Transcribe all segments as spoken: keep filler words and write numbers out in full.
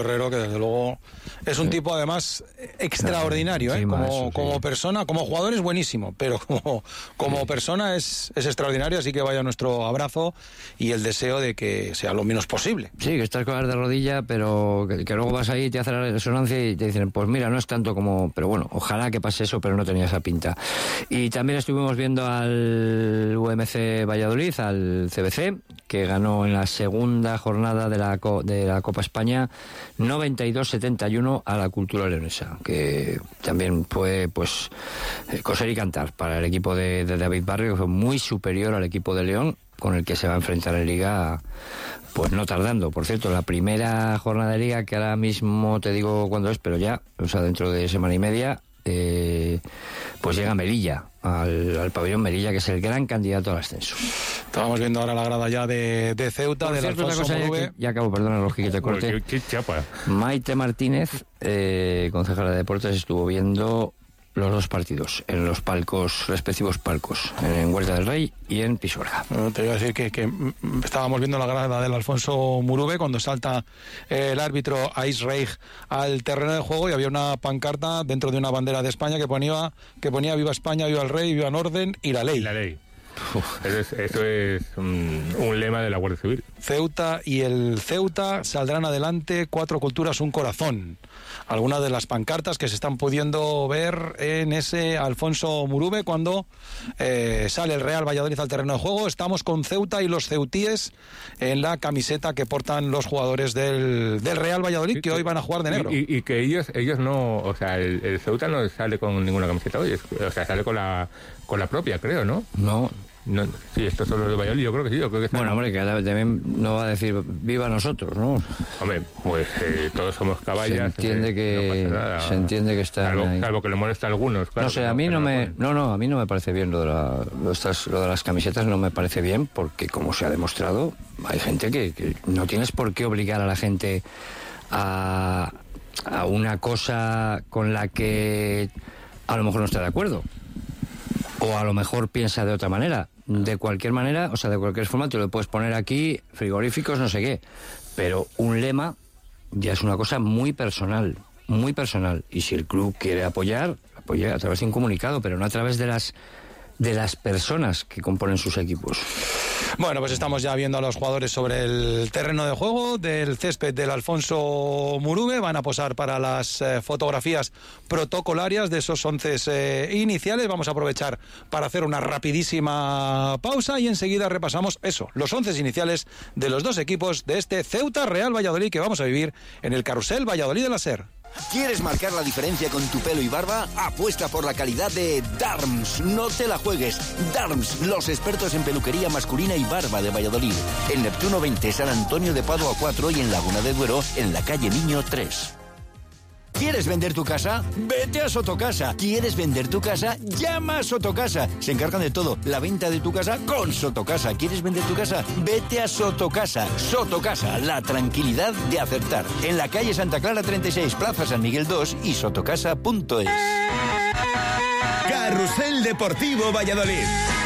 Herrero, que desde luego es un tipo además extraordinario, ¿eh? Como, eso, sí. como persona, como jugador es buenísimo, pero como, como sí. persona es, es extraordinario, así que vaya nuestro abrazo y el deseo de que sea lo menos posible. Sí, que estás con las de rodilla, pero que, que luego vas ahí, te hacen la resonancia y te dicen, pues mira, no es tanto como... Pero bueno, ojalá que pase eso, pero no tenía esa pinta. Y también estuvimos viendo al U M C Valladolid, al C B C, que ganó en la segunda jornada de la, de la Copa España noventa y dos setenta y uno a la Cultura Leonesa, que también fue pues coser y cantar para el equipo de, de David Barrio, que fue muy superior al equipo de León, con el que se va a enfrentar en Liga, pues no tardando. Por cierto, la primera jornada de Liga, que ahora mismo te digo cuándo es, pero ya, o sea, dentro de semana y media, eh, pues llega Melilla, al, al pabellón Melilla, que es el gran candidato al ascenso. Estábamos viendo ahora la grada ya de, de Ceuta, por del cierto, Alfonso Muruve. Ya, que, ya acabo, perdona, Rogi, que te corte. Qué, qué chapa. Maite Martínez, eh, concejala de Deportes, estuvo viendo los dos partidos en los palcos, respectivos palcos, en Huerta del Rey y en Pisuerga. Bueno, te iba a decir que, que estábamos viendo la grada del Alfonso Muruve cuando salta el árbitro Ais Reig al terreno de juego y había una pancarta dentro de una bandera de España que ponía que ponía viva España, viva el rey, viva el orden y la ley. La ley. Eso es, eso es un, un lema de la Guardia Civil. Ceuta y el Ceuta saldrán adelante, cuatro culturas, un corazón. Algunas de las pancartas que se están pudiendo ver en ese Alfonso Muruve cuando eh, sale el Real Valladolid al terreno de juego. Estamos con Ceuta y los ceutíes en la camiseta que portan los jugadores del, del Real Valladolid, sí, que hoy van a jugar de negro. Y, y, y que ellos ellos no, o sea, el, el Ceuta no sale con ninguna camiseta hoy, es, o sea, sale con la con la propia, creo, ¿no? No. No, sí, estos son los de Valladolid, yo creo que sí. Yo creo que están... Bueno, hombre, que también no va a decir viva nosotros, ¿no? Hombre, pues eh, todos somos caballas. Se entiende eh, que no pasa nada. Se entiende que están salvo, ahí. salvo que le molesta a algunos. Claro, no sé, a mí no, no me, no, no, a mí no me parece bien lo de, la, lo, estas, lo de las camisetas, no me parece bien porque, como se ha demostrado, hay gente que, que no tienes por qué obligar a la gente a, a una cosa con la que a lo mejor no está de acuerdo. O a lo mejor piensa de otra manera. De cualquier manera, o sea, de cualquier forma, te lo puedes poner aquí, frigoríficos, no sé qué. Pero un lema ya es una cosa muy personal, muy personal. Y si el club quiere apoyar, apoya a través de un comunicado, pero no a través de las de las personas que componen sus equipos. Bueno, pues estamos ya viendo a los jugadores sobre el terreno de juego del césped del Alfonso Muruve. Van a posar para las eh, fotografías protocolarias de esos once eh, iniciales. Vamos a aprovechar para hacer una rapidísima pausa y enseguida repasamos eso, los once iniciales de los dos equipos de este Ceuta Real Valladolid que vamos a vivir en el Carrusel Valladolid de la SER. ¿Quieres marcar la diferencia con tu pelo y barba? Apuesta por la calidad de Darms. No te la juegues. Darms, los expertos en peluquería masculina y barba de Valladolid. En Neptuno veinte, San Antonio de Padua cuatro y en Laguna de Duero, en la calle Niño tres. ¿Quieres vender tu casa? Vete a Sotocasa. ¿Quieres vender tu casa? Llama a Sotocasa. Se encargan de todo. La venta de tu casa con Sotocasa. ¿Quieres vender tu casa? Vete a Sotocasa. Sotocasa, la tranquilidad de acertar. En la calle Santa Clara treinta y seis, Plaza San Miguel dos y sotocasa punto es. Carrusel Deportivo Valladolid.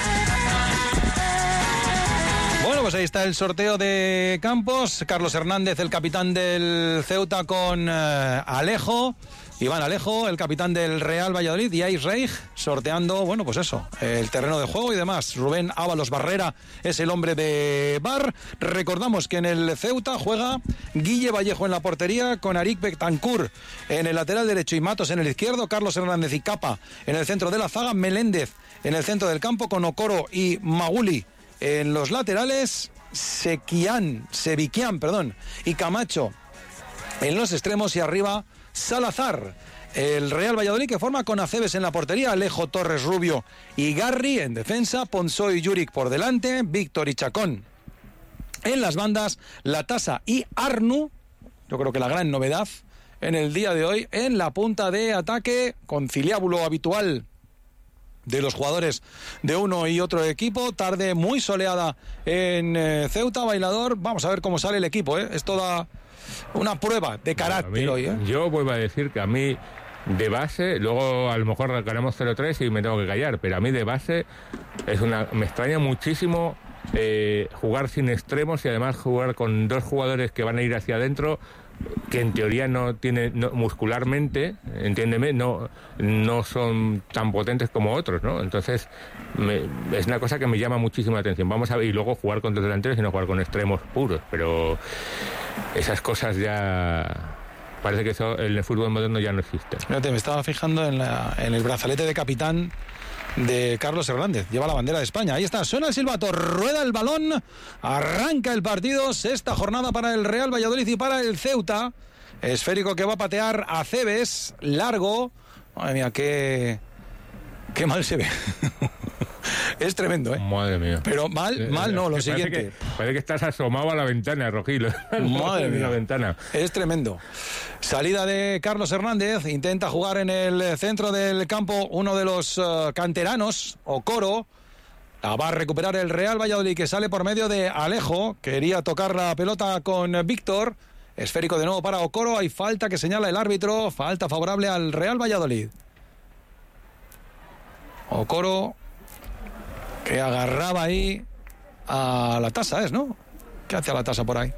Bueno, pues ahí está el sorteo de campos. Carlos Hernández, el capitán del Ceuta, con eh, Alejo. Iván Alejo, el capitán del Real Valladolid, y Ais Reig, sorteando, bueno, pues eso, el terreno de juego y demás. Rubén Ábalos Barrera es el hombre de bar. Recordamos que en el Ceuta juega Guille Vallejo en la portería, con Arik Betancourt en el lateral derecho y Matos en el izquierdo, Carlos Hernández y Capa en el centro de la zaga, Meléndez en el centro del campo, con Okoro y Maguli en los laterales, Sequián, Seviquián, perdón, y Camacho en los extremos, y arriba Salazar. El Real Valladolid, que forma con Aceves en la portería, Alejo, Torres, Rubio y Garri en defensa, Ponzó y Yuric por delante, Víctor y Chacón en las bandas, Latasa y Arnu, yo creo que la gran novedad en el día de hoy, en la punta de ataque, conciliábulo habitual de los jugadores de uno y otro equipo. Tarde muy soleada en eh, Ceuta, Bailador. Vamos a ver cómo sale el equipo, ¿eh? Es toda una prueba de carácter mí, hoy, ¿eh? Yo vuelvo a decir que a mí, de base, luego a lo mejor ganamos cero tres y me tengo que callar, pero a mí de base es una, me extraña muchísimo eh, jugar sin extremos y además jugar con dos jugadores que van a ir hacia adentro, que en teoría no tiene no, muscularmente, entiéndeme, no no son tan potentes como otros, ¿no? Entonces me, es una cosa que me llama muchísimo la atención. Vamos a ver, y luego jugar con dos delanteros y no jugar con extremos puros, pero esas cosas ya parece que eso en el fútbol moderno ya no existe. Fíjate, me estaba fijando en, la, en el brazalete de capitán de Carlos Hernández, lleva la bandera de España. Ahí está, suena el silbato, rueda el balón, arranca el partido, sexta jornada para el Real Valladolid y para el Ceuta. Esférico que va a patear Acebes, largo. Madre mía, qué, qué mal se ve. Es tremendo, ¿eh? Madre mía. Pero mal, mal no, lo parece siguiente. Que, parece que estás asomado a la ventana, Rojilo. Madre mía. La ventana. Es tremendo. Salida de Carlos Hernández, intenta jugar en el centro del campo uno de los uh, canteranos, Okoro. La va a recuperar el Real Valladolid, que sale por medio de Alejo. Quería tocar la pelota con Víctor. Esférico de nuevo para Okoro. Hay falta que señala el árbitro. Falta favorable al Real Valladolid. Okoro, que agarraba ahí a la tasa, ¿es, no? ¿Qué hace a la tasa por ahí?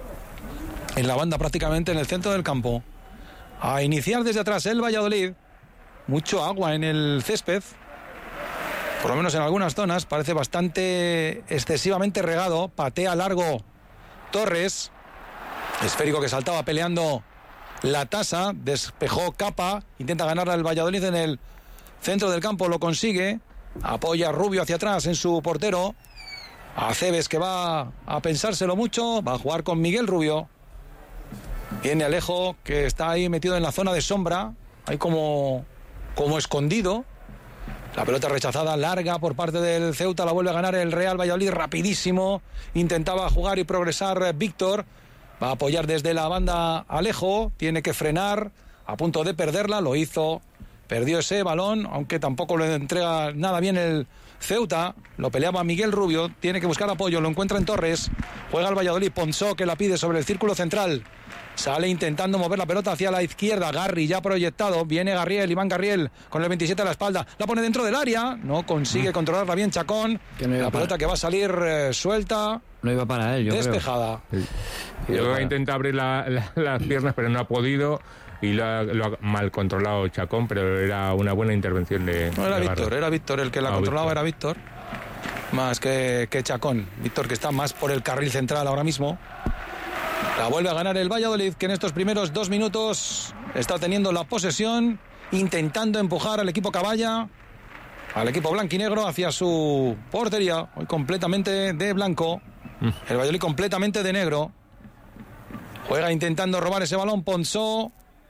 En la banda, prácticamente en el centro del campo. A iniciar desde atrás el Valladolid. Mucho agua en el césped. Por lo menos en algunas zonas. Parece bastante excesivamente regado. Patea largo Torres. Esférico que saltaba peleando la tasa. Despejó Capa. Intenta ganar al Valladolid en el centro del campo. Lo consigue. Apoya Rubio hacia atrás en su portero. Acebes, que va a pensárselo mucho. Va a jugar con Miguel Rubio. Viene Alejo, que está ahí metido en la zona de sombra. Ahí como, como escondido. La pelota rechazada larga por parte del Ceuta. La vuelve a ganar el Real Valladolid rapidísimo. Intentaba jugar y progresar Víctor. Va a apoyar desde la banda Alejo. Tiene que frenar. A punto de perderla. Lo hizo. Perdió ese balón, aunque tampoco le entrega nada bien el Ceuta. Lo peleaba Miguel Rubio. Tiene que buscar apoyo. Lo encuentra en Torres. Juega el Valladolid. Ponsó, que la pide sobre el círculo central. Sale intentando mover la pelota hacia la izquierda. Garri ya proyectado. Viene Garriel, Iván Garriel, con el veintisiete a la espalda. La pone dentro del área. No consigue mm. controlarla bien Chacón. Que no la pelota para... que va a salir eh, suelta. No iba para él, yo despejada. Creo. Sí. Yo creo que intenta abrir la, la, las piernas, pero no ha podido. Y lo ha, lo ha mal controlado Chacón, pero era una buena intervención de... No, era de Víctor, Garro. era Víctor el que la no, controlaba, Víctor. era Víctor. Más que, que Chacón. Víctor, que está más por el carril central ahora mismo. La vuelve a ganar el Valladolid, que en estos primeros dos minutos está teniendo la posesión, intentando empujar al equipo Caballa, al equipo blanquinegro hacia su portería, hoy completamente de blanco, el Valladolid completamente de negro. Juega intentando robar ese balón Ponsó,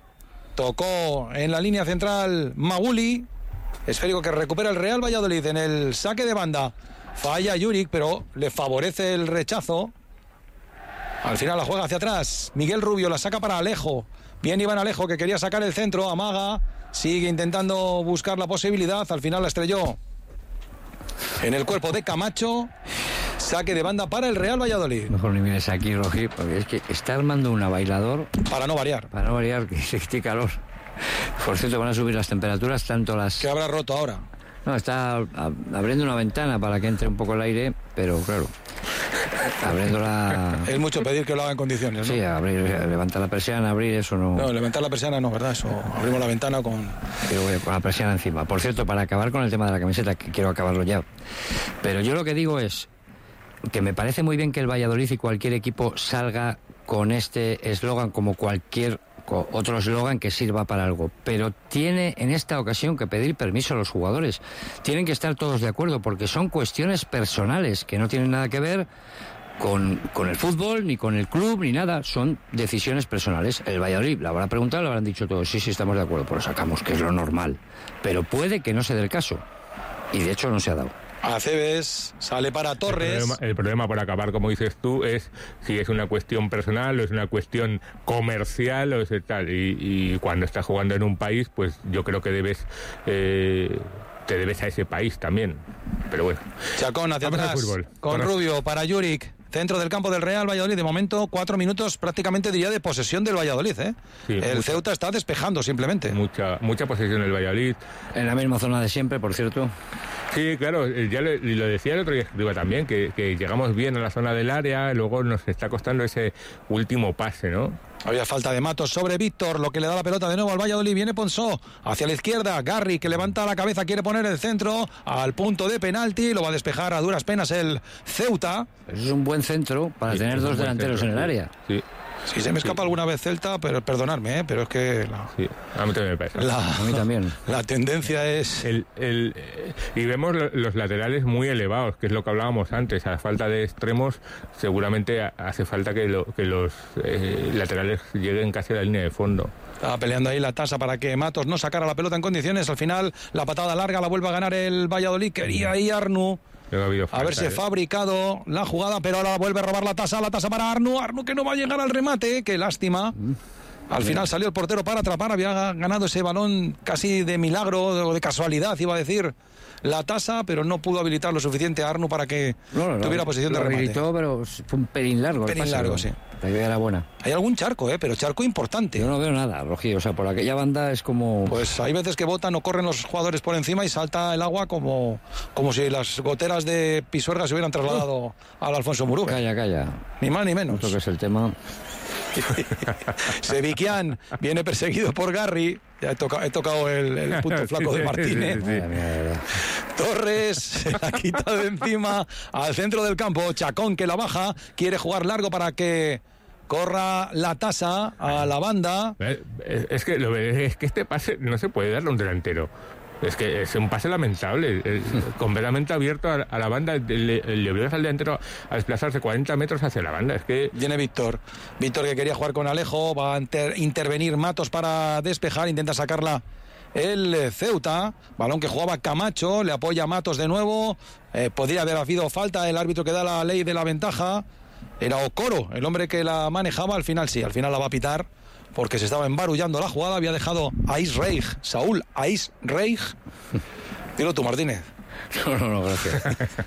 tocó en la línea central Maguli, esférico que recupera el Real Valladolid en el saque de banda. Falla Juric, pero le favorece el rechazo. Al final la juega hacia atrás. Miguel Rubio la saca para Alejo. Bien Iván Alejo, que quería sacar el centro. Amaga. Sigue intentando buscar la posibilidad. Al final la estrelló en el cuerpo de Camacho. Saque de banda para el Real Valladolid. Mejor ni mires aquí, Rogi, porque es que está armando una bailador. Para no variar. Para no variar, que este calor. Por cierto, van a subir las temperaturas, tanto las... ¿Qué habrá roto ahora? No, está abriendo una ventana para que entre un poco el aire, pero claro, abriéndola... Es mucho pedir que lo haga en condiciones, ¿no? Sí, abrir, levantar la persiana, abrir, eso no... No, levantar la persiana no, ¿verdad? Eso, abrimos la ventana con... Pero con la persiana encima. Por cierto, para acabar con el tema de la camiseta, que quiero acabarlo ya, pero yo lo que digo es que me parece muy bien que el Valladolid y cualquier equipo salga con este eslogan como cualquier... otro eslogan que sirva para algo, pero tiene en esta ocasión que pedir permiso a los jugadores. Tienen que estar todos de acuerdo porque son cuestiones personales que no tienen nada que ver con, con el fútbol, ni con el club, ni nada. Son decisiones personales. El Valladolid la habrá preguntado, lo habrán dicho todos, sí, sí, estamos de acuerdo, pues lo sacamos, que es lo normal. Pero puede que no se dé el caso. Y de hecho no se ha dado. Aceves, sale para Torres. El problema, el problema, por acabar, como dices tú, es si es una cuestión personal o es una cuestión comercial o es tal. Y, y cuando estás jugando en un país, pues yo creo que debes... Eh, te debes a ese país también. Pero bueno. Chacón hacia atrás, con Correcto. Rubio para Juric. Centro del campo del Real Valladolid. De momento, cuatro minutos prácticamente, diría, de posesión del Valladolid, ¿eh? Sí, el mucha, Ceuta está despejando simplemente. Mucha mucha posesión del Valladolid. En la misma zona de siempre, por cierto. Sí, claro, ya lo, lo decía el otro día Escriba también, que, que llegamos bien a la zona del área, luego nos está costando ese último pase, ¿no? Había falta de Matos sobre Víctor, lo que le da la pelota de nuevo al Valladolid. Viene Ponsó hacia la izquierda. Garri, que levanta la cabeza, quiere poner el centro al punto de penalti. Lo va a despejar a duras penas el Ceuta. Eso es un buen centro para Sí, tener dos delanteros centro, en el sí. área. Sí. Si se me escapa Sí. alguna vez Celta, pero perdonadme, ¿eh? pero es que la, Sí, a mí también me parece. la, A mí también. la tendencia es... El, el, eh, y vemos lo- los laterales muy elevados, que es lo que hablábamos antes. A falta de extremos, seguramente ha- hace falta que, lo- que los eh, laterales lleguen casi a la línea de fondo. Estaba peleando ahí la tasa para que Matos no sacara la pelota en condiciones. Al final, la patada larga la vuelve a ganar el Valladolid. Quería ahí Arnu Luego ha habido falta, haberse ¿eh? fabricado la jugada, pero ahora vuelve a robar la tasa. La tasa para Arnu. Arnu que no va a llegar al remate. Qué lástima. Al final salió el portero para atrapar. Había ganado ese balón casi de milagro o de casualidad, iba a decir, la tasa, pero no pudo habilitar lo suficiente a Arnu para que No, no, no, tuviera posición de lo remate. habilitó, pero fue un pelín largo. el Pelín pase, largo, pero sí. La idea era buena. Hay algún charco, ¿eh? pero charco importante. Yo no veo nada, Rogi. O sea, por aquella banda es como... Pues hay veces que botan o corren los jugadores por encima y salta el agua como, como si las goteras de Pisuerga se hubieran trasladado al Alfonso Murube. Calla, calla. Ni más ni No menos. toques el tema. Seviquian viene perseguido por Garri. Ya he, toca- he tocado el, el punto flaco de Martínez. Sí, sí, sí. Madre mía, de verdad. Torres se la quita de encima al centro del campo. Chacón que la baja. Quiere jugar largo para que corra la tasa a la banda. Eh, Es, es que lo, es que este pase no se puede darle a un delantero. Es que es un pase lamentable. Es- completamente abierto a, a la banda. Le, le obligas al delantero a desplazarse cuarenta metros hacia la banda. Es que Viene Víctor. Víctor que quería jugar con Alejo. Va a inter- intervenir Matos para despejar. Intenta sacarla el eh, Ceuta. Balón que jugaba Camacho. Le apoya Matos de nuevo. Eh, podría haber habido falta. El árbitro que da la ley de la ventaja era Okoro, el hombre que la manejaba. Al final sí, al final la va a pitar porque se estaba embarullando la jugada. Había dejado a Isreich, Saúl a Isreich. Dilo tú, Martínez. No, no, no, gracias.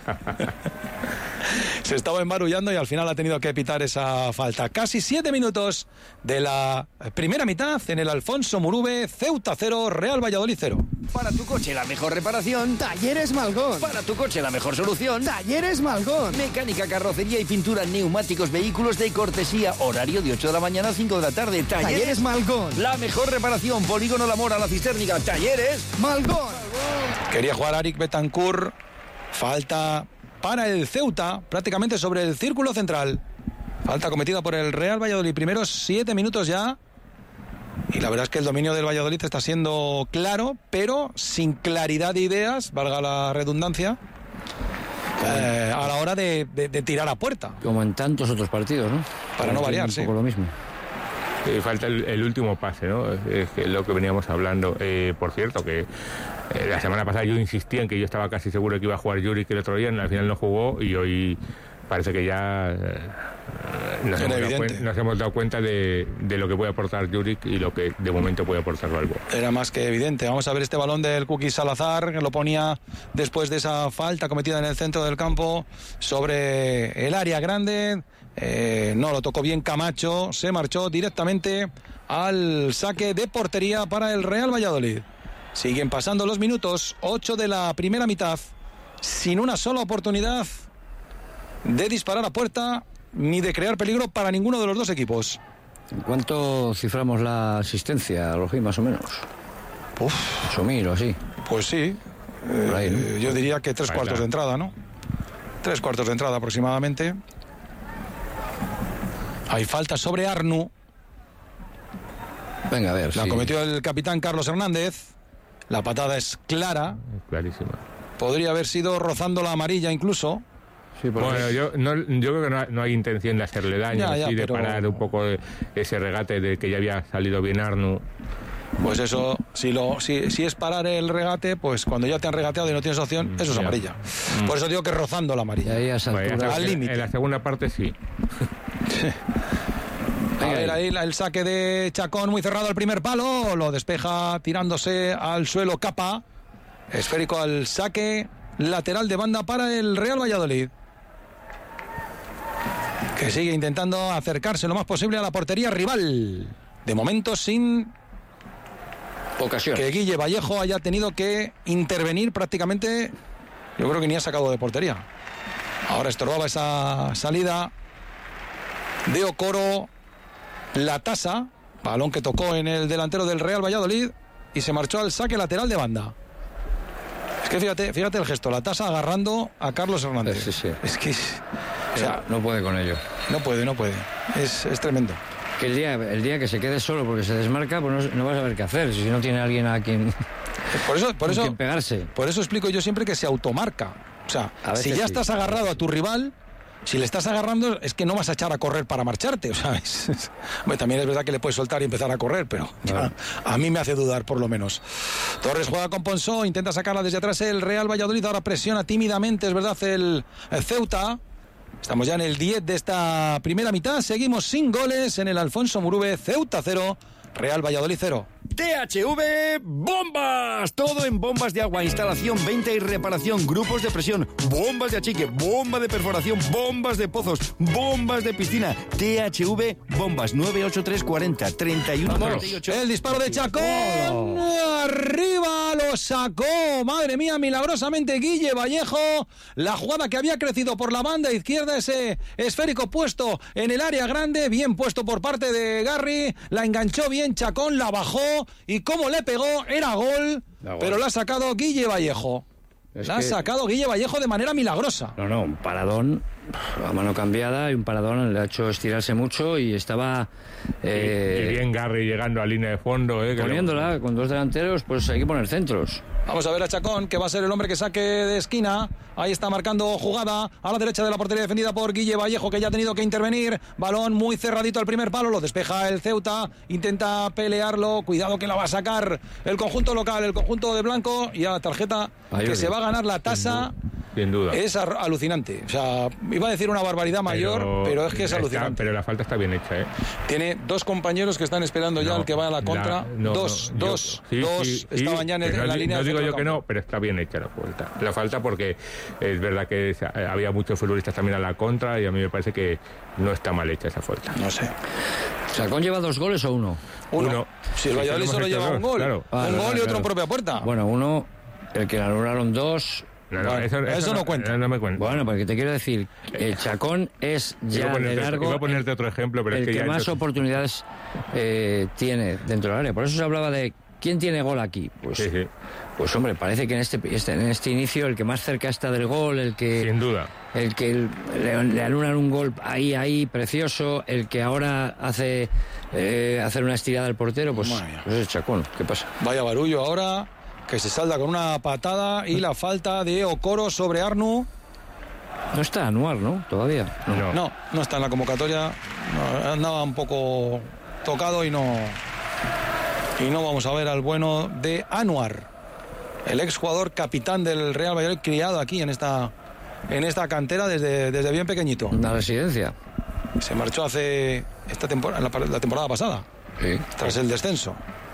Se estaba embarullando y al final ha tenido que pitar esa falta. Casi siete minutos de la primera mitad en el Alfonso Murube. Ceuta cero, Real Valladolid cero. Para tu coche la mejor reparación. Talleres Malgón. Para tu coche la mejor solución. Talleres Malgón. Mecánica, carrocería y pintura, neumáticos, vehículos de cortesía. Horario de ocho de la mañana a cinco de la tarde. Talleres Talleres Malgón. La mejor reparación. Polígono La Mora, La Cisterniga. Talleres. Malgón. Quería jugar Arik Betancourt. Falta para el Ceuta, prácticamente sobre el círculo central. Falta cometida por el Real Valladolid. Primeros siete minutos ya. Y la verdad es que el dominio del Valladolid está siendo claro, pero sin claridad de ideas, valga la redundancia, eh, a la hora de, de- de tirar a puerta. Como en tantos otros partidos, ¿no? Para no variar, Un sí. poco lo mismo. eh, falta el, el último pase, ¿no? Es, es que lo que veníamos hablando. Eh, por cierto, que eh, la semana pasada yo insistía en que yo estaba casi seguro que iba a jugar Juric el otro día, al final no jugó y hoy parece que ya eh, nos, Era hemos dado, evidente. cuen- nos hemos dado cuenta de, de lo que puede aportar Juric y lo que de momento puede aportar Balbo. Era más que evidente. Vamos a ver este balón del Cookie Salazar, que lo ponía después de esa falta cometida en el centro del campo sobre el área grande. Eh, no lo tocó bien Camacho, se marchó directamente al saque de portería para el Real Valladolid. Siguen pasando los minutos, ocho de la primera mitad, sin una sola oportunidad de disparar a puerta ni de crear peligro para ninguno de los dos equipos. ¿En cuánto ciframos la asistencia, Rogi, más o menos? Uf, Ocho mil o así. pues sí, Por ahí, ¿no? Eh, yo diría que tres Ahí cuartos está. de entrada, ¿no? Tres cuartos de entrada aproximadamente. Hay falta sobre Arnu. Venga, a ver. La sí. cometió el capitán Carlos Hernández. La patada es clara. Clarísima. Podría haber sido rozando la amarilla incluso. Sí, porque Bueno, yo, no, yo creo que no, no hay intención de hacerle daño, Ya, ya, sí, de pero- parar un poco ese regate de que ya había salido bien Arnu. Pues eso, si, lo, si, si es parar el regate, pues cuando ya te han regateado y no tienes opción, eso es ya. amarilla. Por eso digo que rozando la y amarilla. ahí a esa Bueno, ya altura- sabes al que límite. En la segunda parte sí. A Venga, ver, ahí. ahí la- el saque de Chacón, muy cerrado el primer palo, lo despeja tirándose al suelo Capa. Esférico al saque, lateral de banda para el Real Valladolid, que sigue intentando acercarse lo más posible a la portería rival. De momento sin Ocasiones. que Guille Vallejo haya tenido que intervenir prácticamente Yo creo que ni ha sacado de portería. Ahora estorbaba esa salida de Okoro. La tasa, balón que tocó en el delantero del Real Valladolid y se marchó al saque lateral de banda. Es que fíjate, fíjate el gesto, la tasa agarrando a Carlos Hernández. Sí, sí. Es que, o sea, no puede con ello. No puede, no puede. Es, es tremendo. Que el día, el día que se quede solo porque se desmarca, pues no, no vas a ver qué hacer, si no tiene alguien a quien, por eso, por a eso, quien pegarse. Por eso explico yo siempre que se automarca. O sea, si ya sí. estás agarrado a tu rival, si le estás agarrando es que no vas a echar a correr para marcharte, ¿sabes? Bueno, también es verdad que le puedes soltar y empezar a correr, pero ya, a mí me hace dudar por lo menos. Torres juega con Ponsó, intenta sacarla desde atrás el Real Valladolid, ahora presiona tímidamente, es verdad, el, el Ceuta. Estamos ya en el diez de esta primera mitad, seguimos sin goles en el Alfonso Murube. Ceuta cero, Real Valladolid cero. T H V Bombas, todo en bombas de agua, instalación, venta y reparación, grupos de presión, bombas de achique, bomba de perforación, bombas de pozos, bombas de piscina. T H V Bombas, nueve ocho tres cuarenta treinta y uno treinta y ocho. El disparo de Chacón, oh. Arriba lo sacó, madre mía, milagrosamente Guille Vallejo. La jugada que había crecido por la banda izquierda, ese esférico puesto en el área grande, bien puesto por parte de Garry, la enganchó bien Chacón, la bajó. Y como le pegó, era gol, gol, pero la ha sacado Guille Vallejo. Es la que... ha sacado Guille Vallejo de manera milagrosa. No, no, un paradón a mano cambiada y un paradón le ha hecho estirarse mucho y estaba... Eh, y bien Garry llegando a línea de fondo. Eh, poniéndola lo... con dos delanteros, pues hay que poner centros. Vamos a ver a Chacón, que va a ser el hombre que saque de esquina. Ahí está marcando jugada a la derecha de la portería defendida por Guille Vallejo, que ya ha tenido que intervenir. Balón muy cerradito al primer palo, lo despeja el Ceuta. Intenta pelearlo, cuidado que la va a sacar el conjunto local, el conjunto de Blanco. Y a la tarjeta Ay, que oye. se va a ganar la tasa. Sin duda. Es alucinante. O sea, iba a decir una barbaridad mayor, pero, pero es que es está, alucinante. Pero la falta está bien hecha, ¿eh? Tiene dos compañeros que están esperando ya no, al que vaya a la contra. La, no, dos, no, dos, yo, sí, dos sí, estaban sí, ya en, el, no, en la línea. No de digo yo campo. que no, pero está bien hecha la falta. La falta porque es verdad que había muchos futbolistas también a la contra y a mí me parece que no está mal hecha esa falta. No sé. ¿Chacón lleva dos goles o uno? Uno. uno. Si el Valladolid solo lleva dos, un gol. Claro. Ah, un gol claro, y otro claro. en propia puerta. Bueno, uno, el que anularon dos... No, no, bueno, eso, eso, eso no, no cuenta. No, no me cuenta. Bueno, porque te quiero decir, el Chacón es ya ponerte, de largo iba a ponerte otro ejemplo, pero el es que, que ya más hecho... oportunidades eh, tiene dentro del área. Por eso se hablaba de ¿quién tiene gol aquí? Pues, sí, sí. pues hombre, parece que en este, este en este inicio el que más cerca está del gol, el que sin duda, el que el, le, le anulan un gol ahí ahí precioso, el que ahora hace eh, hacer una estirada al portero, pues, pues es Chacón. ¿Qué pasa? Vaya barullo ahora, que se salda con una patada y la falta de Okoro sobre Arnu. No está Anuar, ¿no? Todavía. No, no, no, no está en la convocatoria. No, andaba un poco tocado y no y no vamos a ver al bueno de Anuar, el exjugador capitán del Real Valladolid, criado aquí en esta en esta cantera desde, desde bien pequeñito. Una residencia. Se marchó hace esta temporada, la, la temporada pasada. Sí. Tras el descenso.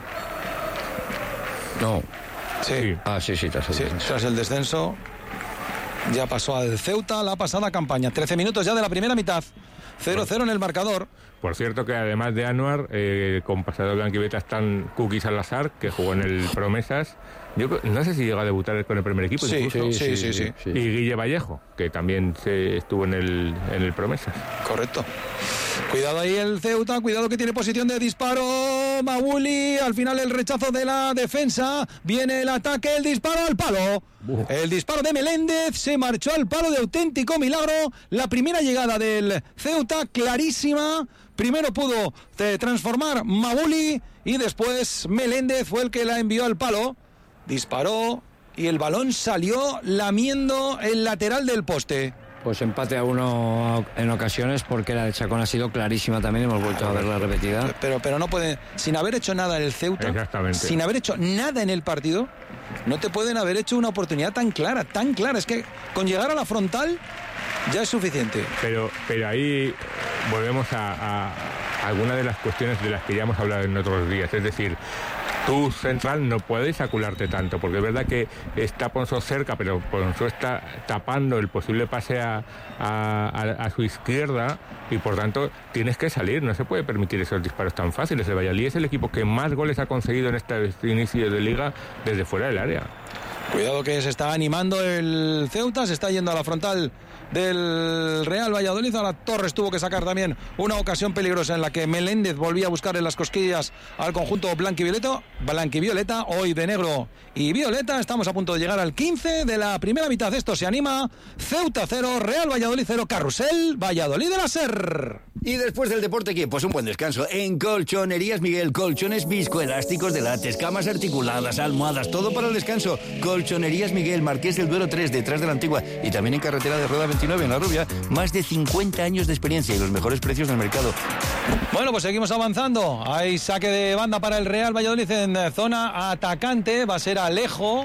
No. Sí. Ah, sí, sí, tras el, sí, descenso. tras el descenso. Ya pasó al Ceuta la pasada campaña. trece minutos ya de la primera mitad. cero cero en el marcador. Por cierto que además de Anuar, eh, con pasador blanquiveta están Kuki Salazar, que jugó en el Promesas. Yo no sé si llega a debutar con el primer equipo. Sí, sí, sí, sí, sí, sí. Y Guille Vallejo, que también se estuvo en el, en el Promesas. Correcto. Cuidado ahí el Ceuta, cuidado que tiene posición de disparo. Mauli, al final el rechazo de la defensa. Viene el ataque, el disparo al palo. Uh. El disparo de Meléndez se marchó al palo de auténtico milagro. La primera llegada del Ceuta, clarísima. Primero pudo eh, transformar Mauli y después Meléndez fue el que la envió al palo. Disparó y el balón salió lamiendo el lateral del poste. Pues empate a uno en ocasiones porque la de Chacón ha sido clarísima también, hemos vuelto a verla repetida. Pero, pero no puede, sin haber hecho nada en el Ceuta, sin haber hecho nada en el partido, no te pueden haber hecho una oportunidad tan clara, tan clara. Es que con llegar a la frontal ya es suficiente. Pero, pero ahí volvemos a, a, a algunas de las cuestiones de las que ya hemos hablado en otros días, es decir, tú central no puedes acularte tanto, porque es verdad que está Ponsó cerca, pero Ponsó está tapando el posible pase a, a, a, a su izquierda y por tanto tienes que salir, no se puede permitir esos disparos tan fáciles. El Valladolid es el equipo que más goles ha conseguido en este inicio de liga desde fuera del área. Cuidado que se está animando el Ceuta, se está yendo a la frontal del Real Valladolid. A la Torres tuvo que sacar también una ocasión peligrosa en la que Meléndez volvía a buscar en las cosquillas al conjunto blanquivioleta, blanquivioleta, hoy de negro y violeta. Estamos a punto de llegar al quince de la primera mitad. Esto se anima. Ceuta cero, Real Valladolid cero, Carrusel, Valladolid de la Ser. Y después del deporte, ¿qué? Pues un buen descanso. En Colchonerías Miguel, colchones viscoelásticos de látex, camas articuladas, almohadas, todo para el descanso. Colchonerías Miguel, Marqués del Duero tres, detrás de la Antigua, y también en carretera de Rueda veintinueve, en La Rubia. Más de cincuenta años de experiencia y los mejores precios del mercado. Bueno, pues seguimos avanzando. Hay saque de banda para el Real Valladolid en zona atacante. Va a ser Alejo.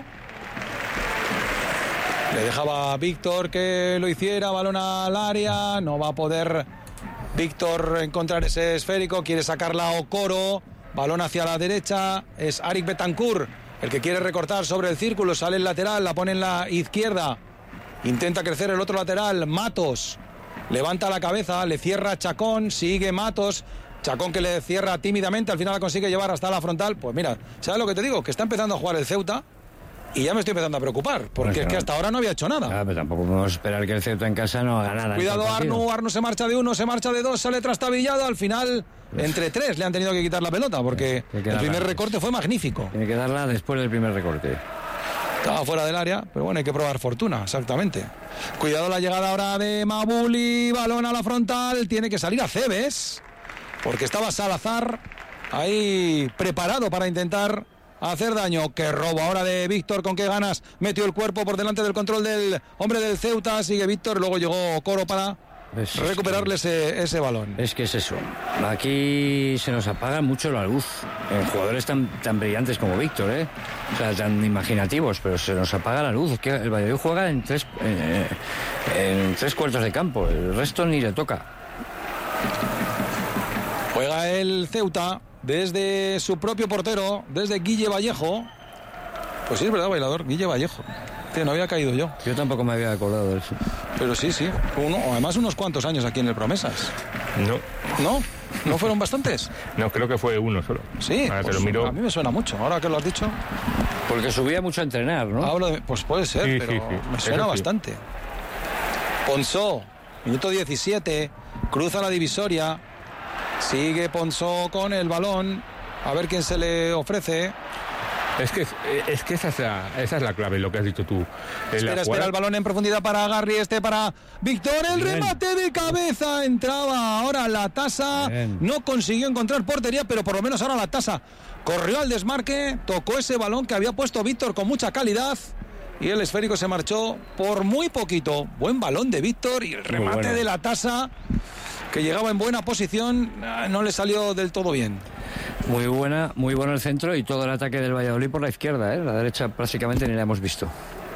Le dejaba a Víctor que lo hiciera, balón al área. No va a poder Víctor encontrar ese esférico. Quiere sacarla a Okoro. Balón hacia la derecha. Es Arik Betancourt el que quiere recortar sobre el círculo. Sale el lateral, la pone en la izquierda. Intenta crecer el otro lateral. Matos levanta la cabeza, le cierra Chacón. Sigue Matos. Chacón que le cierra tímidamente. Al final la consigue llevar hasta la frontal. Pues mira, ¿sabes lo que te digo? Que está empezando a jugar el Ceuta. Y ya me estoy empezando a preocupar, porque pues es que hasta ahora no había hecho nada. Ah, pero tampoco podemos esperar que el Ceuta en casa no haga nada. Cuidado Arnu, Arnu se marcha de uno, se marcha de dos, sale trastabillado. Al final, pues, entre tres le han tenido que quitar la pelota, porque el primer recorte fue magnífico. Tiene que darla después del primer recorte. Estaba fuera del área, pero bueno, hay que probar fortuna, exactamente. Cuidado la llegada ahora de Mabuli, balón a la frontal, tiene que salir a Cebes, porque estaba Salazar ahí preparado para intentar hacer daño. Qué robo ahora de Víctor, con qué ganas metió el cuerpo por delante del control del hombre del Ceuta. Sigue Víctor, luego llegó Coro para es, recuperarle es que, ese, ese balón. Es que es eso, aquí se nos apaga mucho la luz en jugadores tan, tan brillantes como Víctor, ¿eh? O sea, tan imaginativos, pero se nos apaga la luz. Es que el Valladolid juega en tres, eh, en tres cuartos de campo, el resto ni le toca. Juega el Ceuta desde su propio portero, desde Guille Vallejo. Pues sí, es verdad, bailador, Guille Vallejo. Que no había caído yo. Yo tampoco me había acordado de eso. Pero sí, sí. Uno, además unos cuantos años aquí en el Promesas. No. ¿No? ¿No fueron bastantes? No, creo que fue uno solo. Sí, ahora pues te lo miro. A mí me suena mucho, ahora que lo has dicho. Porque subía mucho a entrenar, ¿no? Hablo de, pues puede ser, sí, pero sí, sí. me suena Eso bastante. Sí. Ponsó, minuto diecisiete, cruza la divisoria. Sigue Ponsó con el balón. A ver quién se le ofrece. Es que, es que esa, es la, esa es la clave, lo que has dicho tú. Espera, espera, el balón en profundidad para Garry, este para Víctor, el Bien. remate de cabeza, entraba ahora la Tasa, Bien. no consiguió encontrar portería, pero por lo menos ahora la Tasa corrió al desmarque, tocó ese balón que había puesto Víctor con mucha calidad, y el esférico se marchó por muy poquito. Buen balón de Víctor y el remate bueno. de la Tasa, que llegaba en buena posición, no le salió del todo bien. Muy buena, muy bueno el centro y todo el ataque del Valladolid por la izquierda, ¿eh? La derecha prácticamente ni la hemos visto.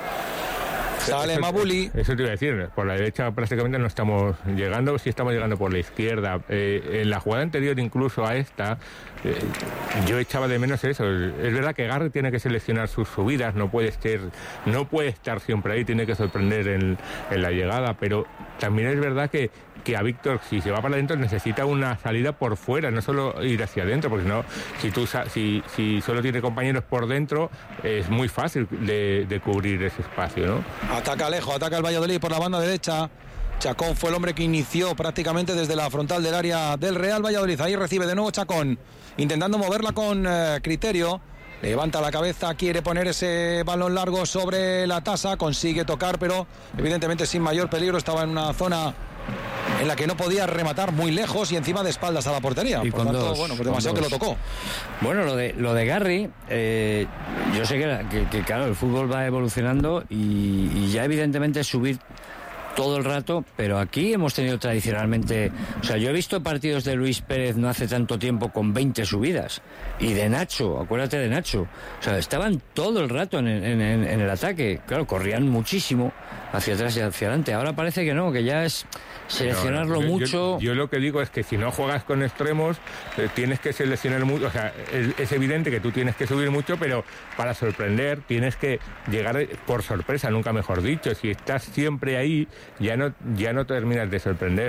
Sale Mabuli. Eso te iba a decir, por la derecha prácticamente no estamos llegando, sí estamos llegando por la izquierda. Eh, en la jugada anterior incluso a esta, eh, yo echaba de menos eso. Es verdad que Garry tiene que seleccionar sus subidas, no puede estar, no puede estar siempre ahí, tiene que sorprender en, en la llegada, pero también es verdad que que a Víctor, si se va para adentro, necesita una salida por fuera, no solo ir hacia adentro, porque no, si tú si, si solo tiene compañeros por dentro, es muy fácil de, de cubrir ese espacio, ¿no? Ataca Alejo, ataca el Valladolid por la banda derecha. Chacón fue el hombre que inició prácticamente desde la frontal del área del Real Valladolid. Ahí recibe de nuevo Chacón, intentando moverla con eh, criterio. Levanta la cabeza, quiere poner ese balón largo sobre la Tasa, consigue tocar, pero evidentemente sin mayor peligro. Estaba en una zona en la que no podía rematar, muy lejos y encima de espaldas a la portería. Y Por con tanto, dos, bueno, pues demasiado que lo tocó. Bueno, lo de lo de Garry, eh, yo sé que, que, que claro, el fútbol va evolucionando y, y ya evidentemente subir todo el rato, pero aquí hemos tenido tradicionalmente, o sea, yo he visto partidos de Luis Pérez no hace tanto tiempo con veinte subidas, y de Nacho, acuérdate de Nacho, o sea, estaban todo el rato en, en, en, en el ataque, claro, corrían muchísimo hacia atrás y hacia adelante, ahora parece que no, que ya es seleccionarlo no, yo, mucho. Yo, yo lo que digo es que si no juegas con extremos, eh, tienes que seleccionar mucho, o sea, es, es evidente que tú tienes que subir mucho, pero para sorprender tienes que llegar por sorpresa, nunca mejor dicho, si estás siempre ahí, ya no, ya no terminas de sorprender.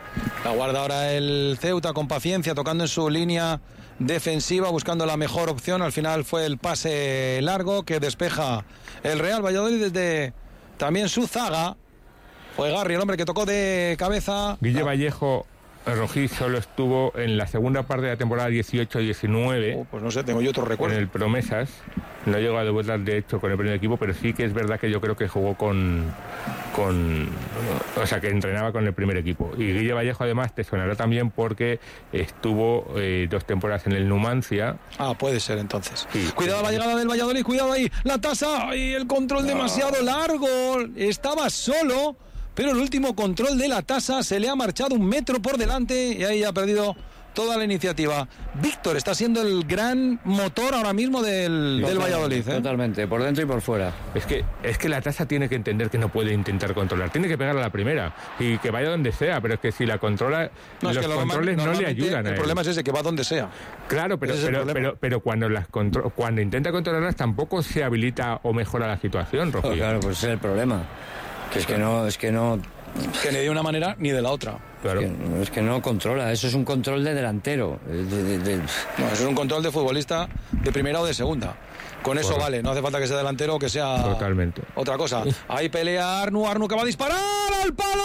La guarda ahora el Ceuta con paciencia, tocando en su línea defensiva, buscando la mejor opción. Al final fue el pase largo que despeja el Real Valladolid desde también su zaga. Fue Garri el hombre que tocó de cabeza. Guille Vallejo Rojí solo estuvo en la segunda parte de la temporada dieciocho diecinueve. Oh, pues no sé, tengo yo otro recuerdo. En el Promesas. No llegó a debutar de hecho con el primer equipo, pero sí que es verdad que yo creo que jugó con, con o sea, que entrenaba con el primer equipo. Y Guille Vallejo además te sonará también porque estuvo eh, dos temporadas en el Numancia. Ah, puede ser entonces. Sí. Cuidado la llegada del Valladolid, cuidado ahí, la tasa y el control demasiado largo. Estaba solo, pero el último control de la tasa se le ha marchado un metro por delante y ahí ha perdido toda la iniciativa. Víctor está siendo el gran motor ahora mismo del, del Valladolid, ¿eh? Totalmente, por dentro y por fuera. Es que es que la tasa tiene que entender que no puede intentar controlar, tiene que pegar a la primera y que vaya donde sea, pero es que si la controla, no, los es que controles no le ayudan a el él. problema es ese, que va donde sea. Claro, pero pero, pero pero cuando las contro- cuando intenta controlarlas tampoco se habilita o mejora la situación, Rogelio. Oh, claro, pues ese es el problema. Que es que no, es que no... Que ni de una manera ni de la otra. Claro. Es que, es que no controla, eso es un control de delantero. De, de, de... No, eso es un control de futbolista de primera o de segunda. Con eso Correcto. vale, no hace falta que sea delantero o que sea Totalmente. otra cosa. Ahí pelea Arnu, Arnu que va a disparar al palo.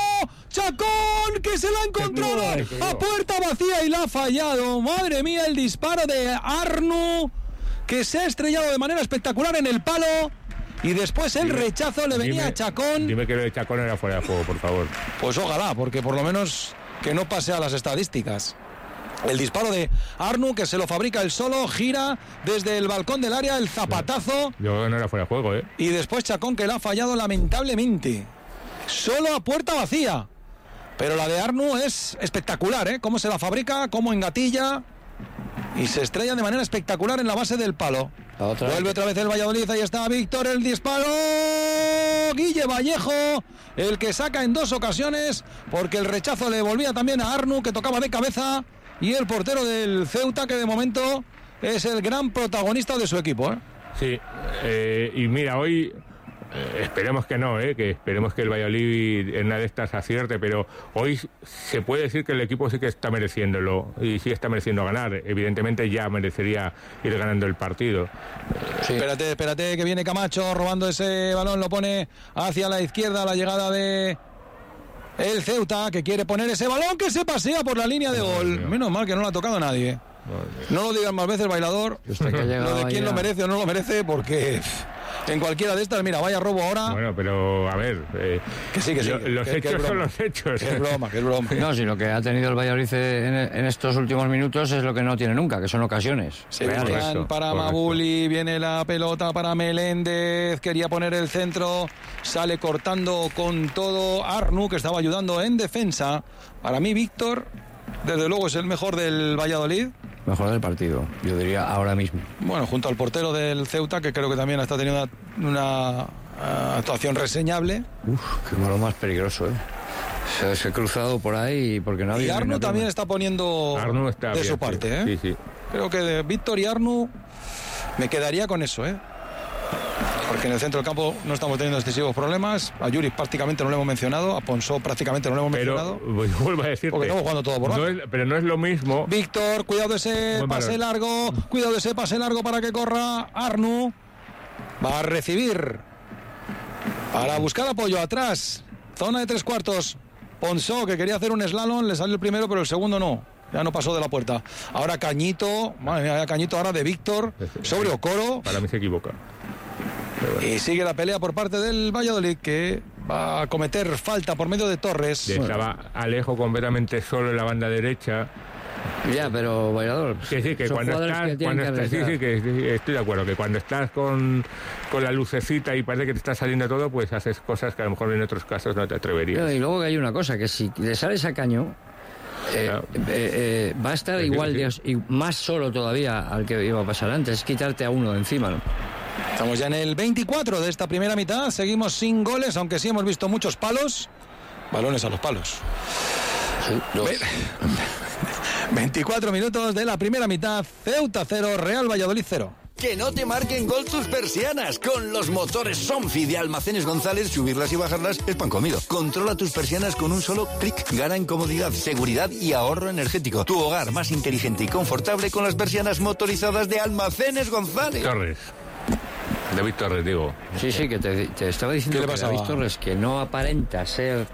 Chacón, que se la ha encontrado a puerta vacía y la ha fallado. Madre mía, el disparo de Arnu, que se ha estrellado de manera espectacular en el palo. Y después el Dime, rechazo le venía dime, a Chacón. Dime que lo de Chacón era fuera de juego, por favor. Pues ojalá, porque por lo menos que no pase a las estadísticas. El disparo de Arnu, que se lo fabrica él solo, gira desde el balcón del área, el zapatazo. Yo creo que no era fuera de juego, ¿eh? Y después Chacón, que la ha fallado lamentablemente. Solo a puerta vacía. Pero la de Arnu es espectacular, ¿eh? Cómo se la fabrica, cómo engatilla. Y se estrella de manera espectacular en la base del palo. Otra Vuelve vez. otra vez el Valladolid, ahí está Víctor, el disparo. Guille Vallejo, el que saca en dos ocasiones, porque el rechazo le volvía también a Arnu, que tocaba de cabeza. Y el portero del Ceuta, que de momento es el gran protagonista de su equipo, ¿eh? Sí, eh, y mira, hoy eh, esperemos que no, eh, que esperemos que el Valladolid en una de estas acierte, pero hoy se puede decir que el equipo sí que está mereciéndolo y sí está mereciendo ganar. Evidentemente ya merecería ir ganando el partido. Sí. Espérate, espérate, que viene Camacho robando ese balón, lo pone hacia la izquierda, la llegada de el Ceuta, que quiere poner ese balón que se pasea por la línea de gol. Menos mal que no lo ha tocado nadie. No lo digan más veces, bailador. Usted que ha llegado Lo de quién ya. lo merece o no lo merece, porque en cualquiera de estas, mira, vaya robo ahora. Bueno, pero a ver, eh, Que sí, que sí, lo- que- los que- que es hechos son broma. los hechos. Que es broma, que es broma. No, si lo que ha tenido el Valladolid en, en estos últimos minutos es lo que no tiene nunca, que son ocasiones. Se reales. buscan Correcto, para correcto. Mabuli, viene la pelota para Meléndez, quería poner el centro, sale cortando con todo Arnu, que estaba ayudando en defensa. Para mí, Víctor, desde luego es el mejor del Valladolid. Mejor del partido, yo diría ahora mismo. Bueno, junto al portero del Ceuta, que creo que también está teniendo una, una, eh, actuación reseñable. Uf, qué malo más peligroso, ¿eh? Se, se ha cruzado por ahí porque no Y había... Arnu no- también está poniendo Arnu está de bien, su parte, sí. ¿eh? Sí, sí. Creo que de Víctor y Arnu me quedaría con eso, ¿eh? Porque en el centro del campo no estamos teniendo excesivos problemas. A Yuri prácticamente no lo hemos mencionado. A Ponsó prácticamente no lo hemos Pero mencionado. vuelvo a decirte, Porque estamos jugando todo por no abajo. es- pero no es lo mismo. Víctor, cuidado de ese Buen pase balón. largo. Cuidado de ese pase largo para que corra Arnu. Va a recibir para buscar apoyo atrás. Zona de tres cuartos. Ponsó, que quería hacer un slalom, le salió el primero, pero el segundo no. Ya no pasó de la puerta. Ahora Cañito, madre mía, Cañito ahora de Víctor sobre Ocoro. Para mí se equivoca. Y sigue la pelea por parte del Valladolid, que va a cometer falta por medio de Torres. Estaba Alejo completamente solo en la banda derecha. Ya, pero bailador. Que sí, que son cuando jugadores estás, que tienen cuando que estás- sí, sí, arriesgar. que sí, estoy de acuerdo, que cuando estás con, con la lucecita y parece que te está saliendo todo, pues haces cosas que a lo mejor en otros casos no te atreverías. No, y luego que hay una cosa, que si le sales a Caño, eh, Claro. eh, eh, va a estar Sí, sí, igual, sí. Dios, y más solo todavía al que iba a pasar antes, es quitarte a uno de encima, ¿no? Estamos ya en el veinticuatro de esta primera mitad. Seguimos sin goles, aunque sí hemos visto muchos palos. Balones a los palos. Ve- veinticuatro minutos de la primera mitad. Ceuta cero, Real Valladolid cero. Que no te marquen gol tus persianas. Con los motores Somfi de Almacenes González, subirlas y bajarlas es pan comido. Controla tus persianas con un solo clic. Gana en comodidad, seguridad y ahorro energético. Tu hogar más inteligente y confortable con las persianas motorizadas de Almacenes González. Torres. David Torres, digo. Sí, sí, que te, te estaba diciendo que David Torres, que no aparenta ser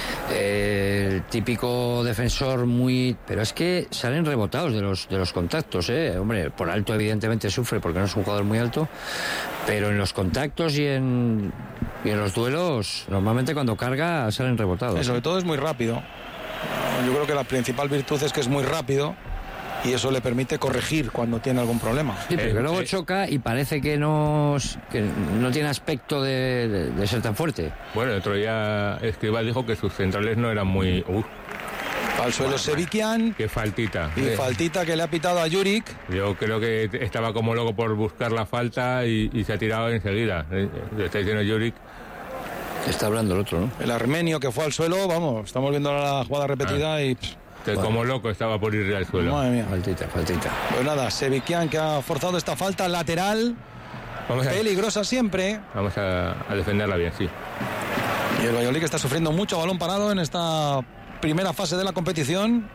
eh, el típico defensor muy... Pero es que salen rebotados de los, de los contactos, ¿eh? Hombre, por alto evidentemente sufre porque no es un jugador muy alto, pero en los contactos y en, y en los duelos, normalmente cuando carga salen rebotados. Y sobre todo es muy rápido. Yo creo que la principal virtud es que es muy rápido. Y eso le permite corregir cuando tiene algún problema. Sí, pero que luego choca y parece que no, que no tiene aspecto de, de, de ser tan fuerte. Bueno, el otro día Escribá dijo que sus centrales no eran muy... Uh, al suelo bueno, Sevikian. Qué faltita. Y eh. faltita que le ha pitado a Juric. Yo creo que estaba como loco por buscar la falta y, y se ha tirado enseguida. Le está diciendo Juric. Está hablando el otro, ¿no? El armenio que fue al suelo, vamos, estamos viendo la jugada repetida ah. y... Pff, Bueno. Como loco estaba por ir al suelo. Madre mía. Faltita, faltita. Pues nada, Sevikian que ha forzado esta falta lateral. Vamos a, peligrosa siempre. Vamos a, a defenderla bien, sí. Y el Valladolid que está sufriendo mucho balón parado en esta primera fase de la competición.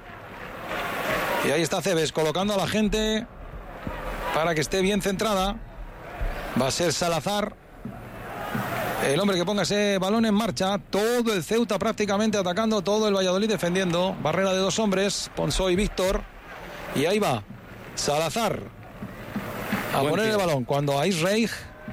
Y ahí está Cebes colocando a la gente para que esté bien centrada. Va a ser Salazar el hombre que ponga ese balón en marcha. Todo el Ceuta prácticamente atacando, todo el Valladolid defendiendo. Barrera de dos hombres, Ponsó y Víctor. Y ahí va Salazar a Buen poner tío. el balón. Cuando Ais Reich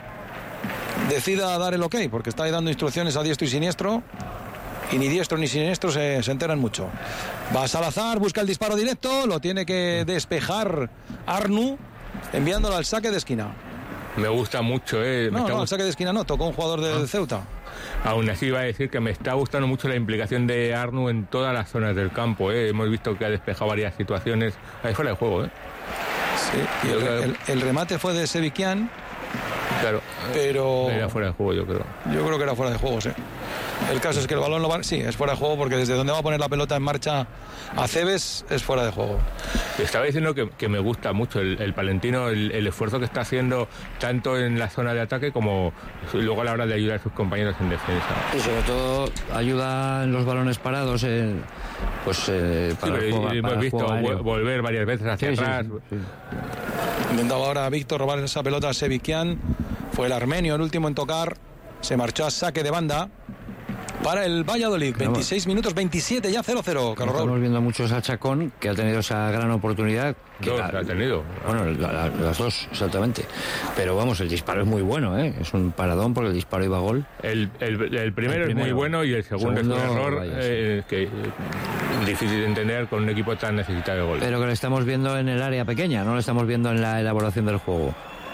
decida dar el ok, porque está ahí dando instrucciones a diestro y siniestro. Y ni diestro ni siniestro se, se enteran mucho. Va Salazar, busca el disparo directo. Lo tiene que despejar Arnu, enviándolo al saque de esquina. Me gusta mucho, ¿eh? No, me no, gust... el saque de esquina no, tocó un jugador del ah. Ceuta. Aún así iba a decir que me está gustando mucho la implicación de Arnu en todas las zonas del campo, ¿eh? Hemos visto que ha despejado varias situaciones. Ahí fuera de juego, ¿eh? Sí, y el, el, el remate fue de Sevikian. Claro, pero... Era fuera de juego, yo creo. Yo creo que era fuera de juego, sí. El caso es que el balón lo va... Sí, es fuera de juego porque desde donde va a poner la pelota en marcha a Cebes es fuera de juego. Estaba diciendo que, que me gusta mucho el, el palentino, el, el esfuerzo que está haciendo tanto en la zona de ataque como luego a la hora de ayudar a sus compañeros en defensa. Y sobre todo ayuda en los balones parados, en, pues eh, para sí, el juego, hemos para visto juego volver varias veces hacia sí, atrás. Sí, sí, sí. Intentaba ahora Víctor robar esa pelota a Sevikian. Fue el armenio el último en tocar. Se marchó a saque de banda para el Valladolid. veintiséis minutos, veintisiete ya cero cero. Estamos Raúl. viendo muchos a Chacón, que ha tenido esa gran oportunidad. Que dos la, ha tenido. Bueno, la, la, las dos, exactamente. Pero vamos, el disparo es muy bueno, ¿eh? Es un paradón porque el disparo iba a gol. El, el, el, primero, el primero es muy bueno y el segundo, segundo es un error vaya, eh, sí. que eh, difícil de entender con un equipo tan necesitado de gol. Pero que lo estamos viendo en el área pequeña, no lo estamos viendo en la elaboración del juego.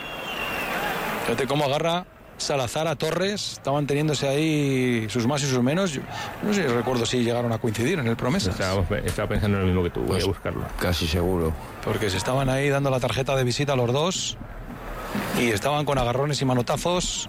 Fíjate cómo agarra Salazar a Torres, estaban teniéndose ahí sus más y sus menos. Yo no sé, recuerdo si llegaron a coincidir en el Promesas. Estábamos, estaba pensando en lo mismo que tú, pues, voy a buscarlo. Casi seguro. Porque se estaban ahí dando la tarjeta de visita a los dos y estaban con agarrones y manotazos.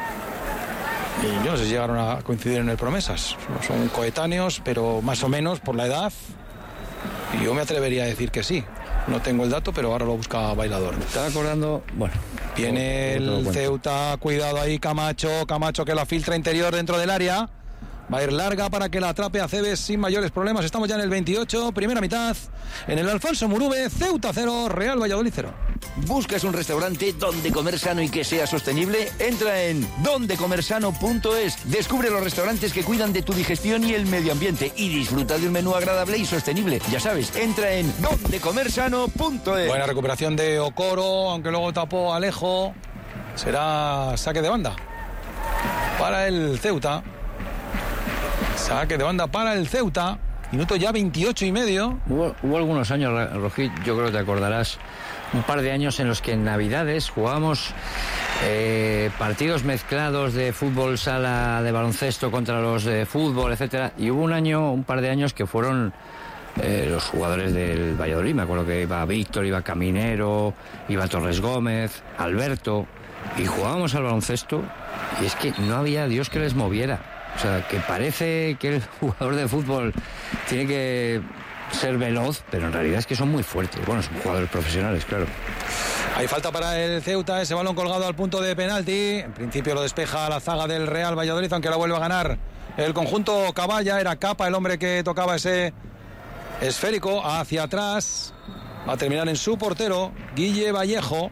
Y yo no sé si llegaron a coincidir en el Promesas. Son coetáneos, pero más o menos por la edad. Y yo me atrevería a decir que sí. No tengo el dato, pero ahora lo busca Bailador. Me estaba acordando, bueno. Viene el Ceuta, cuidado ahí Camacho, Camacho que la filtra interior dentro del área. Va a ir larga para que la atrape a Cebes sin mayores problemas. Estamos ya en el veintiocho, primera mitad. En el Alfonso Murube, Ceuta cero, Real Valladolid cero. ¿Buscas un restaurante donde comer sano y que sea sostenible? Entra en donde comer sano punto es. Descubre los restaurantes que cuidan de tu digestión y el medio ambiente y disfruta de un menú agradable y sostenible. Ya sabes, entra en donde comer sano punto es. Buena recuperación de Okoro, aunque luego tapó Alejo. Será saque de banda para el Ceuta. Saque de banda para el Ceuta. Minuto ya veintiocho y medio. Hubo, hubo algunos años, Rojit, yo creo que te acordarás, un par de años en los que en Navidades jugábamos eh, partidos mezclados de fútbol, sala, de baloncesto contra los de fútbol, etcétera. Y hubo un año, un par de años que fueron eh, los jugadores del Valladolid. Me acuerdo que iba Víctor, iba Caminero, iba Torres Gómez, Alberto. Y jugábamos al baloncesto y es que no había Dios que les moviera. O sea, que parece que el jugador de fútbol tiene que ser veloz, pero en realidad es que son muy fuertes. Bueno, son jugadores profesionales, claro. Hay falta para el Ceuta, ese balón colgado al punto de penalti. En principio lo despeja la zaga del Real Valladolid, aunque la vuelve a ganar el conjunto Caballa. Era Capa el hombre que tocaba ese esférico hacia atrás. Va a terminar en su portero, Guille Vallejo,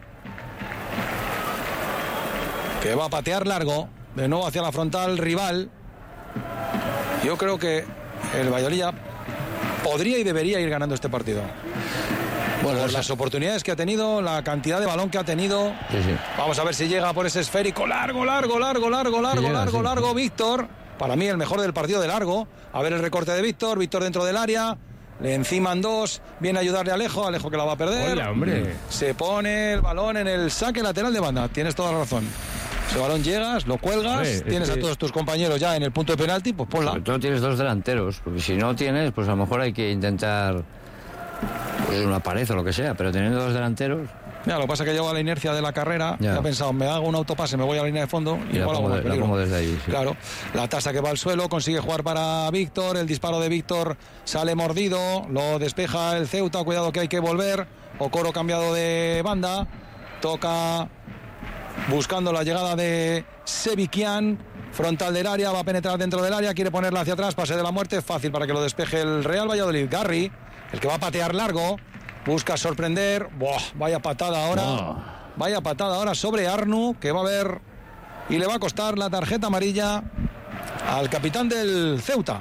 que va a patear largo, de nuevo hacia la frontal rival. Yo creo que el Valladolid podría y debería ir ganando este partido. Bueno, por las oportunidades que ha tenido, la cantidad de balón que ha tenido. Sí, sí. Vamos a ver si llega por ese esférico. Largo, largo, largo, largo, largo, llega, largo, sí. largo. Víctor, para mí el mejor del partido de largo. A ver el recorte de Víctor. Víctor dentro del área. Le enciman dos. Viene a ayudarle a Alejo. Alejo que la va a perder. Hola, hombre. Se pone el balón en el saque lateral de banda. Tienes toda la razón. Ese balón llegas, lo cuelgas. Hombre, tienes es que... a todos tus compañeros ya en el punto de penalti. Pues ponla. Sobre todo tienes dos delanteros, porque si no tienes, pues a lo mejor hay que intentar pues una pared o lo que sea, pero teniendo dos delanteros. Ya, lo que pasa es que llevo a la inercia de la carrera. Ya. Ya he pensado, me hago un autopase, me voy a la línea de fondo y Y la igual hago pongo más de- la peligro. pongo desde ahí, sí. Claro, la tasa que va al suelo, consigue jugar para Víctor, el disparo de Víctor sale mordido, lo despeja el Ceuta, cuidado que hay que volver. Okoro cambiado de banda, toca buscando la llegada de Sevikian, frontal del área, va a penetrar dentro del área, quiere ponerla hacia atrás, pase de la muerte, fácil para que lo despeje el Real Valladolid. Garry, el que va a patear largo, busca sorprender. Buah, vaya patada ahora. Buah. Vaya patada ahora sobre Arnu, que va a ver y le va a costar la tarjeta amarilla al capitán del Ceuta,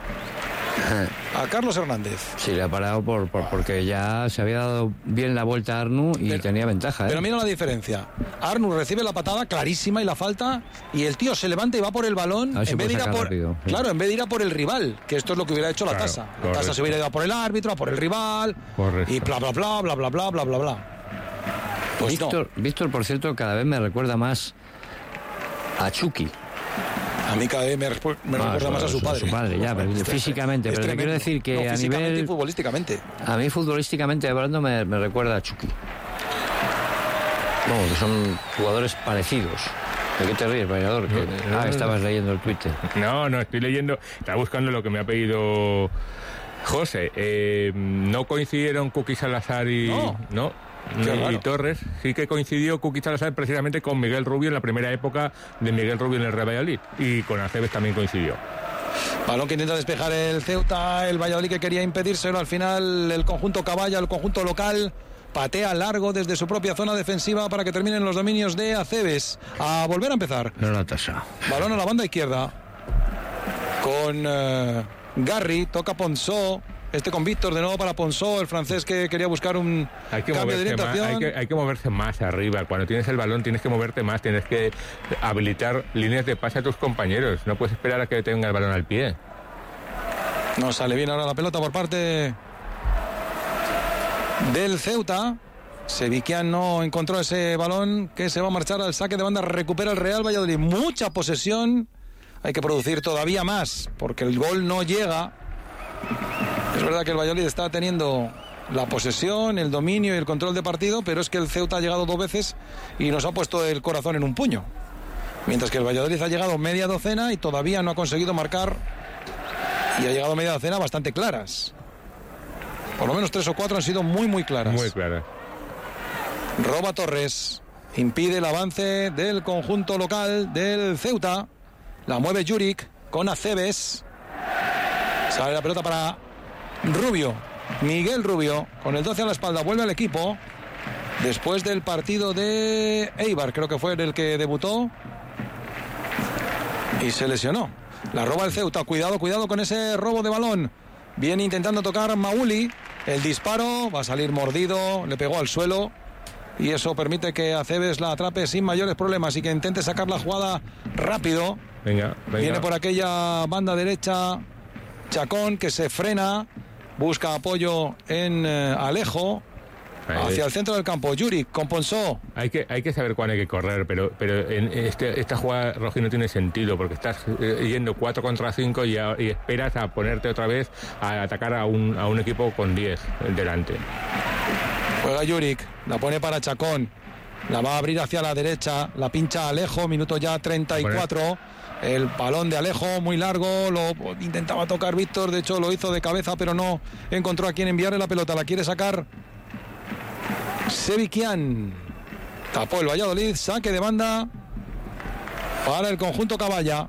a Carlos Hernández. Sí, le ha parado por, por- porque ya se había dado bien la vuelta a Arnu y Pero- tenía ventaja. ¿eh? Pero mira la diferencia. Arnu recibe la patada clarísima y la falta, y el tío se levanta y va por el balón. A ver si En vez de ir puede a sacar por, rápido, sí. claro, en vez de ir a por el rival, que esto es lo que hubiera hecho la Claro, tasa. La correcto. tasa se hubiera ido a por el árbitro, a por el rival, Correcto. y bla bla bla bla bla bla bla bla bla. Pues no. Víctor, Víctor, por cierto, cada vez me recuerda más a Chucky. A mí cada vez me, respu- me Ah, recuerda su- más a su su- padre. su padre, ya, pero Es físicamente, pero te tremendo. quiero decir que No, a físicamente nivel- y futbolísticamente. A mí futbolísticamente hablando me, me recuerda a Chucky. Vamos, que son jugadores parecidos. ¿De qué te ríes, Vallador? Que- No, no, ah, no. estabas leyendo el Twitter. No, no, estoy leyendo, estaba buscando lo que me ha pedido José. Eh, no coincidieron Kuki Salazar y... No. ¿no? Qué Y, raro. y Torres. Sí que coincidió Kuki Salazar precisamente con Miguel Rubio en la primera época de Miguel Rubio en el Real Valladolid. Y con Aceves también coincidió. Balón que intenta despejar el Ceuta, el Valladolid que quería impedírselo. Al final el conjunto Caballa, el conjunto local, patea largo desde su propia zona defensiva para que terminen los dominios de Aceves. A volver a empezar. No la tasa. Balón a la banda izquierda con eh, Garry, toca Ponsó. Este con Víctor de nuevo para Ponsó, el francés que quería buscar un Hay que, cambio de moverse más, orientación. hay, que, hay que moverse más arriba. Cuando tienes el balón tienes que moverte más, tienes que habilitar líneas de pase a tus compañeros. No puedes esperar a que tenga el balón al pie. No sale bien ahora la pelota por parte del Ceuta. Sevikian no encontró ese balón que se va a marchar al saque de banda. Recupera el Real Valladolid. Mucha posesión. Hay que producir todavía más porque el gol no llega. Es verdad que el Valladolid está teniendo la posesión, el dominio y el control de partido, pero es que el Ceuta ha llegado dos veces y nos ha puesto el corazón en un puño. Mientras que el Valladolid ha llegado media docena y todavía no ha conseguido marcar, y ha llegado media docena bastante claras. Por lo menos tres o cuatro han sido muy, muy claras. Muy clara. Roba Torres, impide el avance del conjunto local del Ceuta. La mueve Juric con Aceves. Sale la pelota para Rubio. Miguel Rubio, con el doce a la espalda, vuelve al equipo. Después del partido de Eibar, creo que fue el que debutó. Y se lesionó. La roba el Ceuta. Cuidado, cuidado con ese robo de balón. Viene intentando tocar Mauli. El disparo va a salir mordido. Le pegó al suelo. Y eso permite que Aceves la atrape sin mayores problemas y que intente sacar la jugada rápido. Venga, venga. Viene por aquella banda derecha Chacón, que se frena. Busca apoyo en eh, Alejo. Ahí. Hacia el centro del campo. Yuri, con Ponsó. Hay que, hay que saber cuándo hay que correr, pero, pero en este, esta jugada, Rogi, no tiene sentido, porque estás eh, yendo cuatro contra cinco y, a- y esperas a ponerte otra vez a atacar a un, a un equipo con diez delante. Juega Yurik, la pone para Chacón. La va a abrir hacia la derecha. La pincha Alejo, minuto ya treinta y cuatro. El balón de Alejo, muy largo. Lo intentaba tocar Víctor, de hecho lo hizo de cabeza, pero no encontró a quien enviarle la pelota. La quiere sacar Sevikian. Tapó el Valladolid, saque de banda para el conjunto Caballa.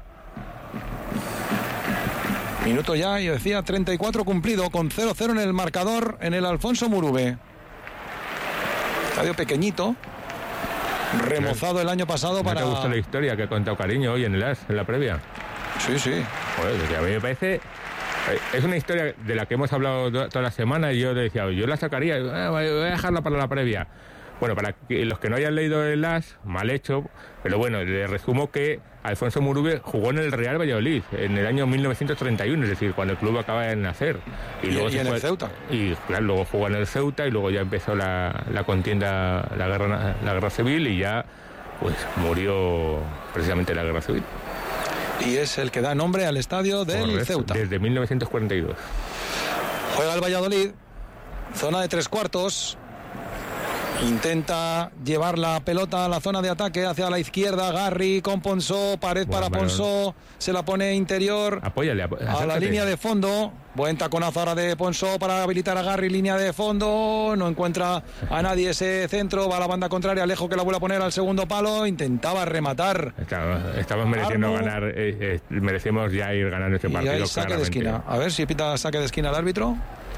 Minuto ya, yo decía, treinta y cuatro cumplido, con cero cero en el marcador en el Alfonso Murube. Estadio pequeñito, remozado el año pasado ¿No para... te gusta la historia que ha contado Cariño hoy en el As, en la previa? Sí, sí. Joder, que a mí me parece... Es una historia de la que hemos hablado toda la semana y yo le decía, yo la sacaría, eh, voy a dejarla para la previa. Bueno, para que los que no hayan leído el As, mal hecho, pero bueno, le resumo que Alfonso Murube jugó en el Real Valladolid en el año mil novecientos treinta y uno, es decir, cuando el club acaba de nacer. Y, luego y se en fue, el Ceuta. Y claro, luego jugó en el Ceuta y luego ya empezó la, la contienda, la guerra, la guerra civil y ya pues murió precisamente en la guerra civil. Y es el que da nombre al estadio del Correcto, Ceuta. Desde mil novecientos cuarenta y dos. Juega el Valladolid, zona de tres cuartos. Intenta llevar la pelota a la zona de ataque hacia la izquierda. Garri con Ponsó, pared Bueno, para bueno, Ponsó, se la pone interior. Apóyale, ap- A la acércate. línea de fondo. Buen taconazo ahora de Ponsó para habilitar a Garri. Línea de fondo. No encuentra a nadie ese centro. Va a la banda contraria. Alejo que la vuelve a poner al segundo palo. Intentaba rematar. Estamos, estamos mereciendo Arno. ganar, eh, eh, merecemos ya ir ganando este Y partido. hay saque de claramente. esquina. A ver si pita saque de esquina el árbitro.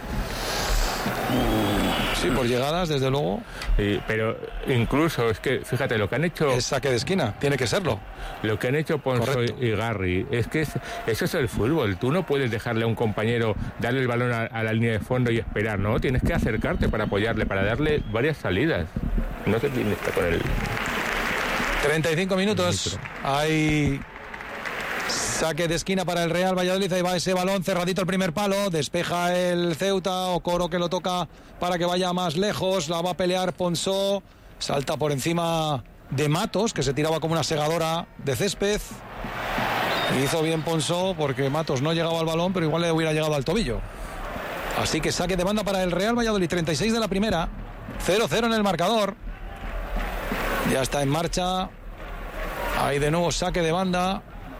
Sí, por llegadas, desde luego. Sí, pero incluso es que, fíjate, lo que han hecho, Es saque de esquina. Tiene que serlo. lo que han hecho Ponzo Correcto. y Garri, es que es- eso es el fútbol. Tú no puedes dejarle a un compañero darle el balón a, a la línea de fondo y esperar, ¿no? Tienes que acercarte para apoyarle, para darle varias salidas. No sé quién está con él. treinta y cinco minutos. Hay saque de esquina para el Real Valladolid. Ahí va ese balón cerradito al primer palo. Despeja el Ceuta. Okoro que lo toca para que vaya más lejos. La va a pelear Ponsó. Salta por encima de Matos, que se tiraba como una segadora de césped. Hizo bien Ponsó porque Matos no llegaba al balón, pero igual le hubiera llegado al tobillo. Así que saque de banda para el Real Valladolid. treinta y seis de la primera. cero cero en el marcador. Ya está en marcha. Ahí de nuevo saque de banda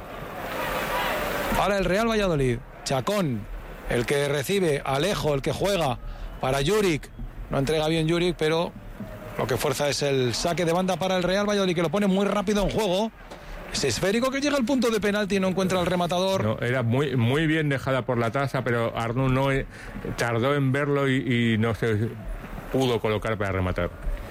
para el Real Valladolid. Chacón, el que recibe. Alejo, el que juega para Juric. No entrega bien Juric, pero lo que fuerza es el saque de banda para el Real Valladolid, que lo pone muy rápido en juego. Ese esférico que llega al punto de penalti y no encuentra al rematador. No, era muy muy bien dejada por la taza, pero Arnaud no eh, tardó en verlo y, y no se pudo colocar para rematar.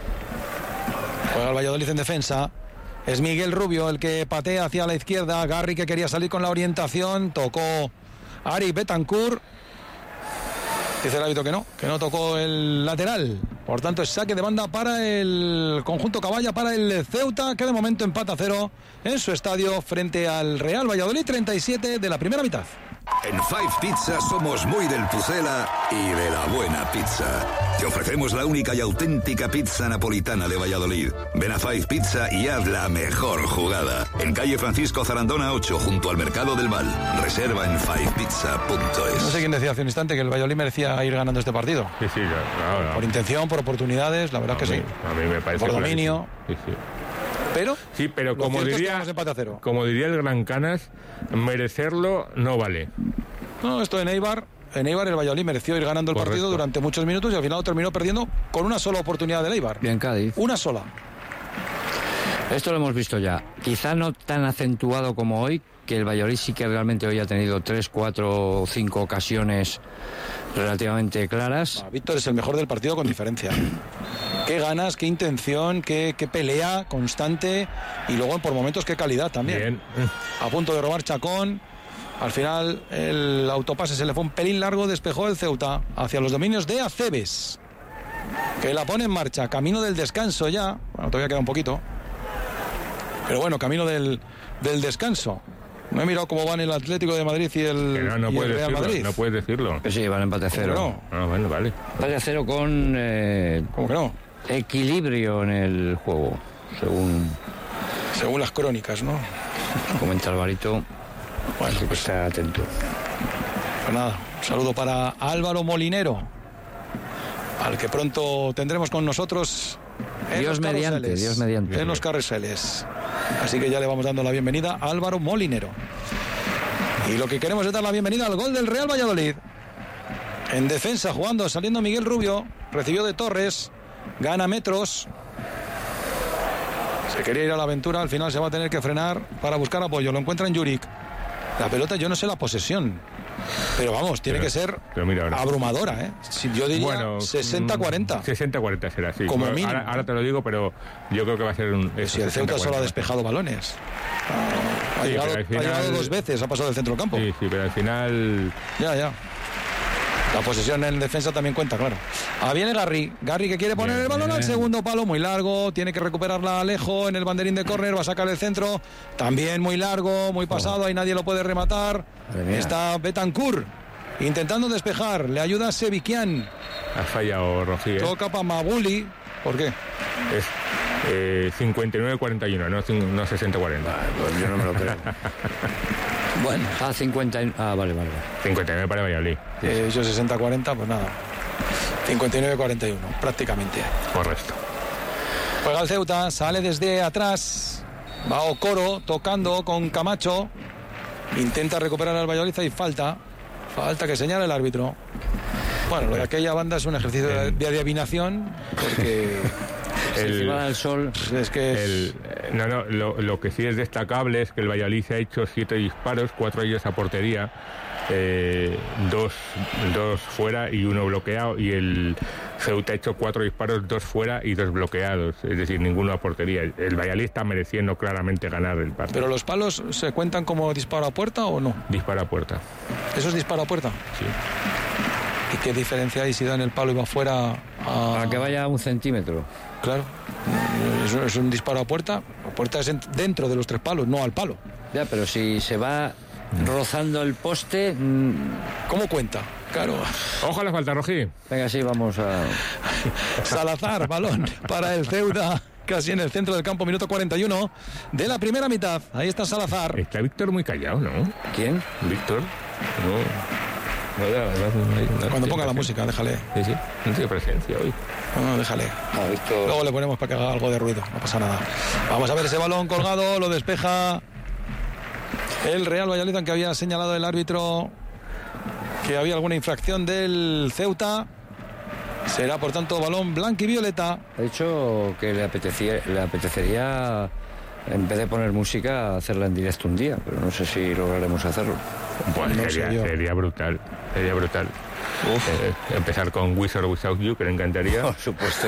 Juega el Valladolid en defensa. Es Miguel Rubio el que patea hacia la izquierda. Garri que quería salir con la orientación. Tocó Ari Betancourt. Dice el árbitro que no, que no tocó el lateral. Por tanto, es saque de banda para el conjunto Caballa, para el Ceuta, que de momento empata cero en su estadio frente al Real Valladolid. treinta y siete de la primera mitad. En Five Pizza somos muy del Pucela y de la buena pizza. Te ofrecemos la única y auténtica pizza napolitana de Valladolid. Ven a Five Pizza y haz la mejor jugada. En calle Francisco Zarandona ocho, junto al Mercado del Val. Reserva en five pizza punto es. No sé quién decía hace un instante que el Valladolid merecía ir ganando este partido. Sí, sí, no, no. Por intención, por oportunidades, la verdad a que mí, sí. A mí me parece Por dominio. clarísimo. Sí, sí. Pero, Sí, pero lo como cierto es que diría, vamos empate a cero. como diría el Gran Canas, merecerlo no vale. No, esto en Eibar. En Eibar el Valladolid mereció ir ganando el Correcto. partido durante muchos minutos y al final lo terminó perdiendo con una sola oportunidad del Eibar. Bien, Cádiz. Una sola. Esto lo hemos visto ya. Quizá no tan acentuado como hoy, que el Valladolid sí que realmente hoy ha tenido tres, cuatro o cinco ocasiones relativamente claras. Ah, Víctor es el mejor del partido con diferencia. Qué ganas, qué intención, qué, qué pelea constante y luego por momentos qué calidad también. Bien. A punto de robar Chacón. Al final el autopase se le fue un pelín largo, despejó el Ceuta hacia los dominios de Acebes, que la pone en marcha, camino del descanso ya. Bueno, todavía queda un poquito. Pero bueno, camino del, del descanso. No he mirado cómo van el Atlético de Madrid y el, Que no, no y el puedes Real decirlo, Madrid. no puedes decirlo. Que sí, van empate a cero. ¿Cómo Ah, bueno, vale. Empate a cero con eh, ¿Cómo que no? equilibrio en el juego, según Según las crónicas, ¿no? comenta Alvarito. Bueno, Así que pues, está atento. pues nada, un saludo para Álvaro Molinero, al que pronto tendremos con nosotros en Dios los mediante, carruseles. Dios mediante. En los carruseles. Así que ya le vamos dando la bienvenida a Álvaro Molinero. Y lo que queremos es dar la bienvenida al gol del Real Valladolid. En defensa, jugando, saliendo Miguel Rubio, recibió de Torres, gana metros. Se quería ir a la aventura, al final se va a tener que frenar para buscar apoyo. Lo encuentra en Juric. La pelota, yo no sé la posesión, pero vamos, tiene pero, que ser mira, abrumadora, ¿eh? Yo diría bueno, sesenta cuarenta. sesenta cuarenta será, sí. Como bueno, ahora, ahora te lo digo, pero yo creo que va a ser un... Si el Ceuta solo ha despejado balones. Ha, sí, llegado, final, ha llegado dos veces, ha pasado del centro del campo. Sí, sí, pero al final... Ya, ya. La posesión en defensa también cuenta, claro. Ah, viene Garry. Garry que quiere poner bien, el balón bien. Al segundo palo, muy largo. Tiene que recuperarla Alejo en el banderín de córner. Va a sacar el centro. También muy largo, muy pasado. Ahí nadie lo puede rematar. Está Betancur intentando despejar. Le ayuda a Seviquian. Ha fallado Rojí, ¿eh? Toca para Maguli. ¿Por qué? Es eh, cincuenta y nueve cuarenta y uno, no, no sesenta cuarenta. Ah, pues yo no me lo creo. Bueno. Ah, cincuenta. Ah, vale, vale. cincuenta y nueve para Valladolid. Eh, yo sesenta cuarenta, pues nada. cincuenta y nueve cuarenta y uno, prácticamente. Correcto. Juega el Ceuta, sale desde atrás. Va Okoro tocando con Camacho. Intenta recuperar al Valladolid y falta. Falta que señala el árbitro. Bueno, lo de aquella banda es un ejercicio de, de adivinación, porque... El, encima del sol es que es... el, no, no, lo, lo que sí es destacable es que el Valladolid ha hecho siete disparos, cuatro de ellos a portería, eh, dos, dos fuera y uno bloqueado, y el Ceuta ha hecho cuatro disparos, dos fuera y dos bloqueados, es decir, ninguno a portería. El, el Valladolid está mereciendo claramente ganar el partido. ¿Pero los palos se cuentan como disparo a puerta o no? Disparo a puerta. ¿Eso es disparo a puerta? Sí. ¿Y qué diferencia hay si da en el palo y va fuera a... a que vaya a un centímetro? Claro, es, es un disparo a puerta. La puerta es dentro de los tres palos, no al palo. Ya, pero si se va rozando el poste... ¿Cómo cuenta? Claro. Ojalá falta, Rojí. Venga, sí, vamos a... Salazar, balón para el Ceuta. Casi en el centro del campo, minuto cuarenta y uno de la primera mitad. Ahí está Salazar. Está Víctor muy callado, ¿no? ¿Quién? Víctor. No... No, no, no, no, Cuando ponga la música, déjale. Sí, sí, no tiene presencia hoy. No, no, déjale. Ah, Víctor... Luego le ponemos para que haga algo de ruido, no pasa nada. Vamos a ver ese balón colgado, lo despeja el Real Valladolid, aunque había señalado el árbitro que había alguna infracción del Ceuta. Será, por tanto, balón blanco y violeta. Ha dicho que le apetecía, le apetecería, en vez de poner música, hacerla en directo un día, pero no sé si lograremos hacerlo. Pues no sería, sería brutal, sería brutal. Eh, empezar con With or Without You, que le encantaría. Por supuesto.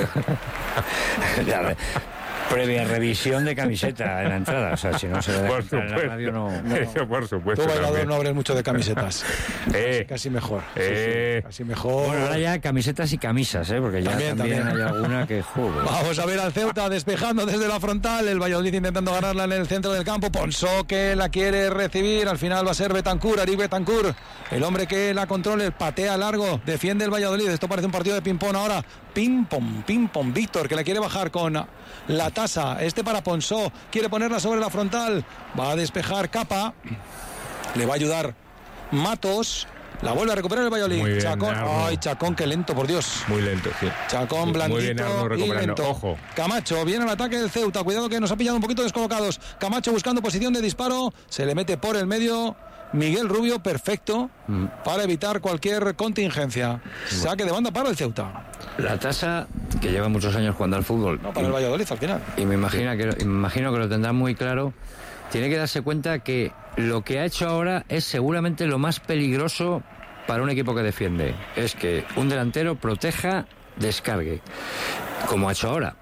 Ya, previa revisión de camiseta en la entrada, o sea, si no se le da en la radio no, no. Eso por supuesto. Tú, bailador, no abres mucho de camisetas. eh, casi mejor. Eh, sí, sí, casi mejor. Bueno, ahora ya camisetas y camisas, ¿eh? Porque ya también, también, también. hay alguna que juega. Vamos a ver al Ceuta despejando desde la frontal, el Valladolid intentando ganarla en el centro del campo. Ponsó que la quiere recibir, al final va a ser Betancur, Ari Betancur, el hombre que la controla, patea largo, defiende el Valladolid. Esto parece un partido de ping-pong ahora. Ping-pong, ping-pong, Víctor, que la quiere bajar con la tasa. Este para Ponsó, quiere ponerla sobre la frontal, va a despejar Capa, le va a ayudar Matos, la vuelve a recuperar el Valladolid. Muy bien, Chacón, Arno. Ay, Chacón, qué lento, por Dios. Muy lento, sí. Chacón, sí, blandito muy bien, Arno, y recuperando. lento. Ojo. Camacho, viene al ataque del Ceuta, cuidado que nos ha pillado un poquito descolocados. Camacho buscando posición de disparo, se le mete por el medio. Miguel Rubio, perfecto, mm. para evitar cualquier contingencia. Saque de banda para el Ceuta. La tasa, que lleva muchos años jugando al fútbol. No, para y, el Valladolid al final. Y me imagino, sí. que, me imagino que lo tendrá muy claro. Tiene que darse cuenta que lo que ha hecho ahora es seguramente lo más peligroso para un equipo que defiende. Es que un delantero proteja, descargue, como ha hecho ahora.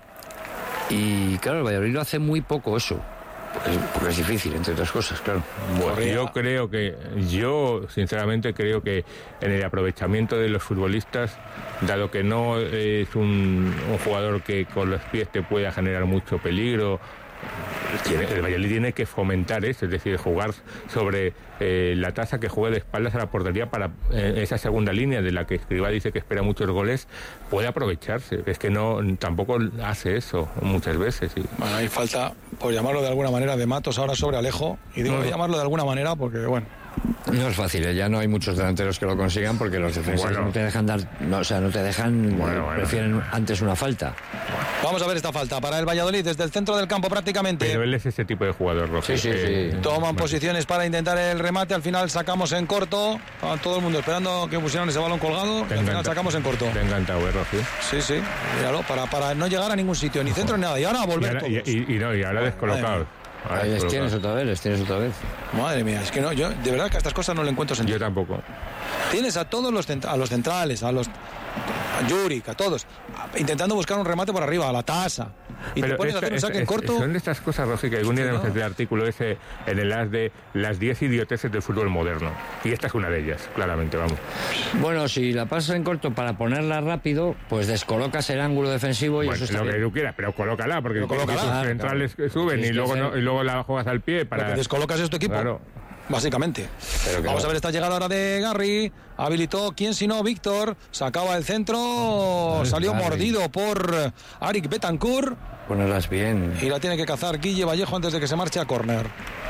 Y claro, el Valladolid lo hace muy poco eso. Porque es difícil, entre otras cosas, claro. Bueno, yo creo que, yo sinceramente creo que en el aprovechamiento de los futbolistas, dado que no es un, un jugador que con los pies te pueda generar mucho peligro, tiene, el Valladolid tiene que fomentar eso, es decir, jugar sobre eh, la tasa, que juegue de espaldas a la portería para eh, esa segunda línea de la que Escribá dice que espera muchos goles, puede aprovecharse. Es que no tampoco hace eso muchas veces. Y... Bueno, ahí falta, por llamarlo de alguna manera, de Matos ahora sobre Alejo, y digo no. llamarlo de alguna manera porque, bueno... No es fácil, ¿eh? Ya no hay muchos delanteros que lo consigan porque los defensores bueno. no te dejan dar, no, o sea, no te dejan, bueno, bueno. prefieren antes una falta. Vamos a ver esta falta para el Valladolid desde el centro del campo prácticamente. Pero él es ese tipo de jugador, Rojo. Sí, sí, que, sí. Toman bueno. posiciones para intentar el remate, al final sacamos en corto. Estaba todo el mundo esperando que pusieran ese balón colgado y al final encanta. sacamos en corto. Te ha encantado, ¿eh, Rojo? Sí, sí, míralo, para, para no llegar a ningún sitio, ni centro ni nada. Y ahora a Y volver ahora, y, todos. y- y no, y ahora descolocados. Ahora Ahí les descolocados. tienes otra vez, les tienes otra vez. Madre mía, es que no, yo de verdad que a estas cosas no le encuentro sentido. Yo tampoco. Tienes a todos los, cent- a los centrales, a los a Juric, a todos, a- intentando buscar un remate por arriba, a la tasa. Y te pones a esta- hacer un saque es- en es- corto. Son de estas cosas, Roji, que algún día Sí, debemos no. hacer el artículo ese en el as de las diez idioteces del fútbol moderno. Y esta es una de ellas, claramente, vamos. Bueno, si la pasas en corto para ponerla rápido, pues descolocas el ángulo defensivo y Bueno, eso está lo que bien. tú quieras, pero colócala, porque Pero colócala, tus claro, centrales claro. suben Es y que luego, ese- no, y luego la juegas al pie Lo que para... descolocas es tu equipo. Claro. Básicamente. Pero que Vamos no. a ver esta llegada ahora de Garry. Habilitó, quién si no, Víctor. Sacaba el centro. Ay, Salió Garry. mordido por Arik Betancourt. Ponerlas bien. Y la tiene que cazar Guille Vallejo antes de que se marche a córner.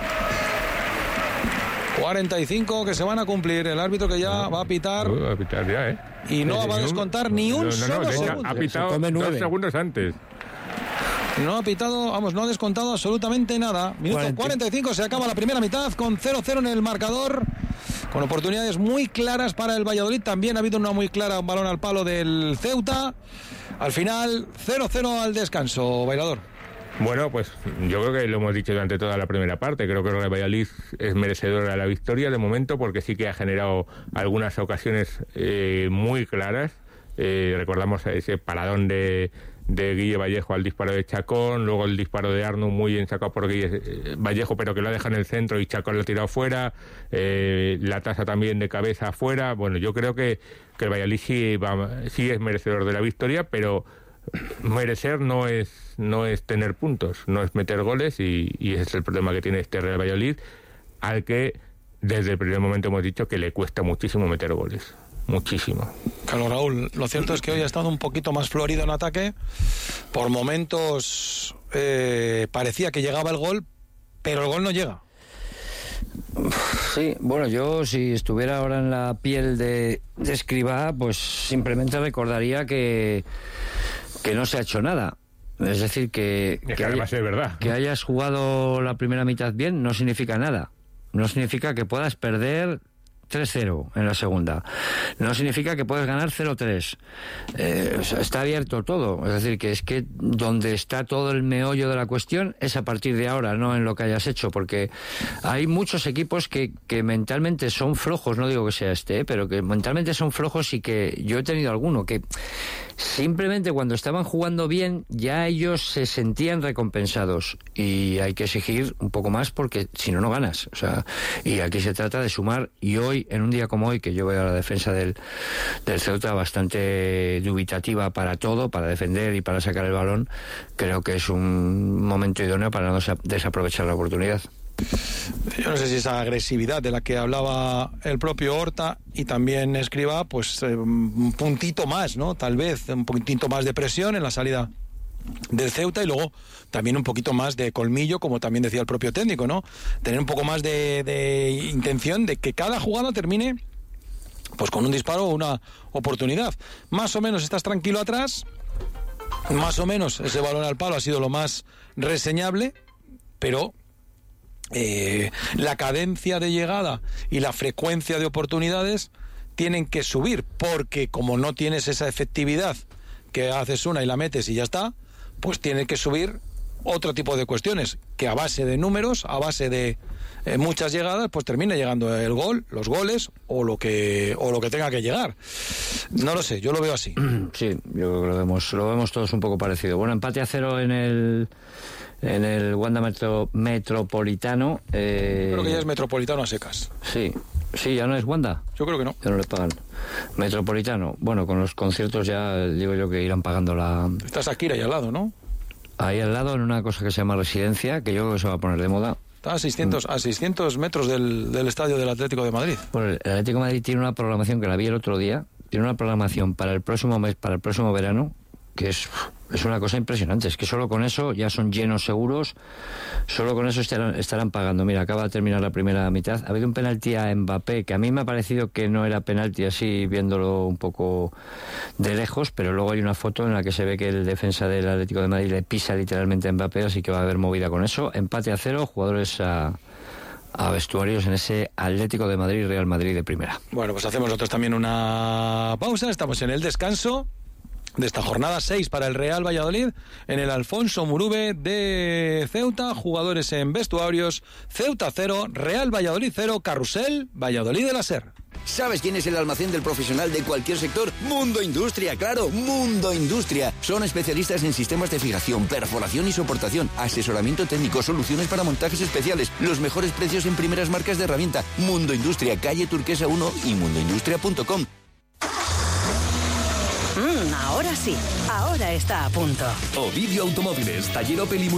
cuarenta y cinco que se van a cumplir. El árbitro que ya va a pitar. Uh, a pitar ya, ¿eh? Y no Eh, va a ni un- descontar ni un no, no, solo no, venga, segundo. ha Se pitado come dos nueve. segundos antes. No ha pitado, vamos, no ha descontado absolutamente nada. Minuto cuarenta. cuarenta y cinco, se acaba la primera mitad con cero cero en el marcador. Con oportunidades muy claras para el Valladolid. También ha habido una muy clara, un balón al palo del Ceuta. Al final, cero cero al descanso, Bailador. Bueno, pues yo creo que lo hemos dicho durante toda la primera parte. Creo que el Valladolid es merecedor de la victoria de momento porque sí que ha generado algunas ocasiones eh, muy claras. Eh, recordamos ese paradón de, de Guille Vallejo al disparo de Chacón, luego el disparo de Arnu muy bien sacado por Guille eh, Vallejo, pero que lo deja en el centro y Chacón lo ha tirado fuera, eh, la tasa también de cabeza afuera. Bueno, yo creo que, que el Valladolid sí, va, sí es merecedor de la victoria, pero merecer no es no es tener puntos, no es meter goles y, y ese es el problema que tiene este Real Valladolid, al que desde el primer momento hemos dicho que le cuesta muchísimo meter goles. Muchísimo. Claro, Raúl, lo cierto es que hoy ha estado un poquito más florido en ataque. Por momentos eh, parecía que llegaba el gol, pero el gol no llega. Sí, bueno, yo si estuviera ahora en la piel de, de Escribá, pues simplemente recordaría que, que no se ha hecho nada. Es decir, que, Es que que, además es verdad. que hayas jugado la primera mitad bien no significa nada. No significa que puedas perder tres cero en la segunda. No significa que puedes ganar cero tres. Eh, o sea, está abierto todo. Es decir, que es que donde está todo el meollo de la cuestión es a partir de ahora, no en lo que hayas hecho, porque hay muchos equipos que, que mentalmente son flojos, no digo que sea este, ¿eh? pero que mentalmente son flojos y que yo he tenido alguno que simplemente cuando estaban jugando bien ya ellos se sentían recompensados y hay que exigir un poco más porque si no, no ganas. O sea, y aquí se trata de sumar y hoy, en un día como hoy, que yo veo a la defensa del, del Ceuta bastante dubitativa para todo, para defender y para sacar el balón, creo que es un momento idóneo para no desaprovechar la oportunidad. Yo no sé si esa agresividad de la que hablaba el propio Horta y también Escribá, pues eh, un puntito más, ¿no? Tal vez un puntito más de presión en la salida del Ceuta y luego también un poquito más de colmillo, como también decía el propio técnico, ¿no? Tener un poco más de, de intención de que cada jugada termine pues con un disparo o una oportunidad. Más o menos estás tranquilo atrás, más o menos ese balón al palo ha sido lo más reseñable, pero eh, la cadencia de llegada y la frecuencia de oportunidades tienen que subir, porque como no tienes esa efectividad que haces una y la metes y ya está, pues tiene que subir otro tipo de cuestiones, que a base de números, a base de eh, muchas llegadas, pues termine llegando el gol, los goles o lo que o lo que tenga que llegar. No lo sé, yo lo veo así. Sí, yo creo que lo vemos, lo vemos todos un poco parecido. Bueno, empate a cero en el en el Wanda Metro, Metropolitano. Eh, Creo que ya es Metropolitano a secas. Sí, sí, ya no es Wanda. Yo creo que no. Ya no le pagan. Metropolitano. Bueno, con los conciertos ya digo yo que irán pagando la... Está Shakira ahí al lado, ¿no? Ahí al lado en una cosa que se llama residencia, que yo creo que se va a poner de moda. Está a seiscientos, a seiscientos metros del, del estadio del Atlético de Madrid. Bueno, el Atlético de Madrid tiene una programación que la vi el otro día. Tiene una programación para el próximo mes, para el próximo verano, que es, es una cosa impresionante. Es que solo con eso ya son llenos seguros, solo con eso estarán, estarán pagando. Mira, acaba de terminar la primera mitad. Ha habido un penalti a Mbappé, que a mí me ha parecido que no era penalti así, viéndolo un poco de lejos, pero luego hay una foto en la que se ve que el defensa del Atlético de Madrid le pisa literalmente a Mbappé, así que va a haber movida con eso. Empate a cero, jugadores a... a vestuarios en ese Atlético de Madrid, Real Madrid de primera. Bueno, pues hacemos nosotros también una pausa. Estamos en el descanso de esta jornada seis para el Real Valladolid en el Alfonso Murube de Ceuta. Jugadores en vestuarios: Ceuta cero, Real Valladolid cero, Carrusel, Valladolid de la S E R. ¿Sabes quién es el almacén del profesional de cualquier sector? Mundo Industria, claro, Mundo Industria. Son especialistas en sistemas de fijación, perforación y soportación, asesoramiento técnico, soluciones para montajes especiales, los mejores precios en primeras marcas de herramienta. Mundo Industria, calle Turquesa uno y mundo industria punto com. Mm, ahora sí, ahora está a punto. Ovidio Automóviles, taller Opel y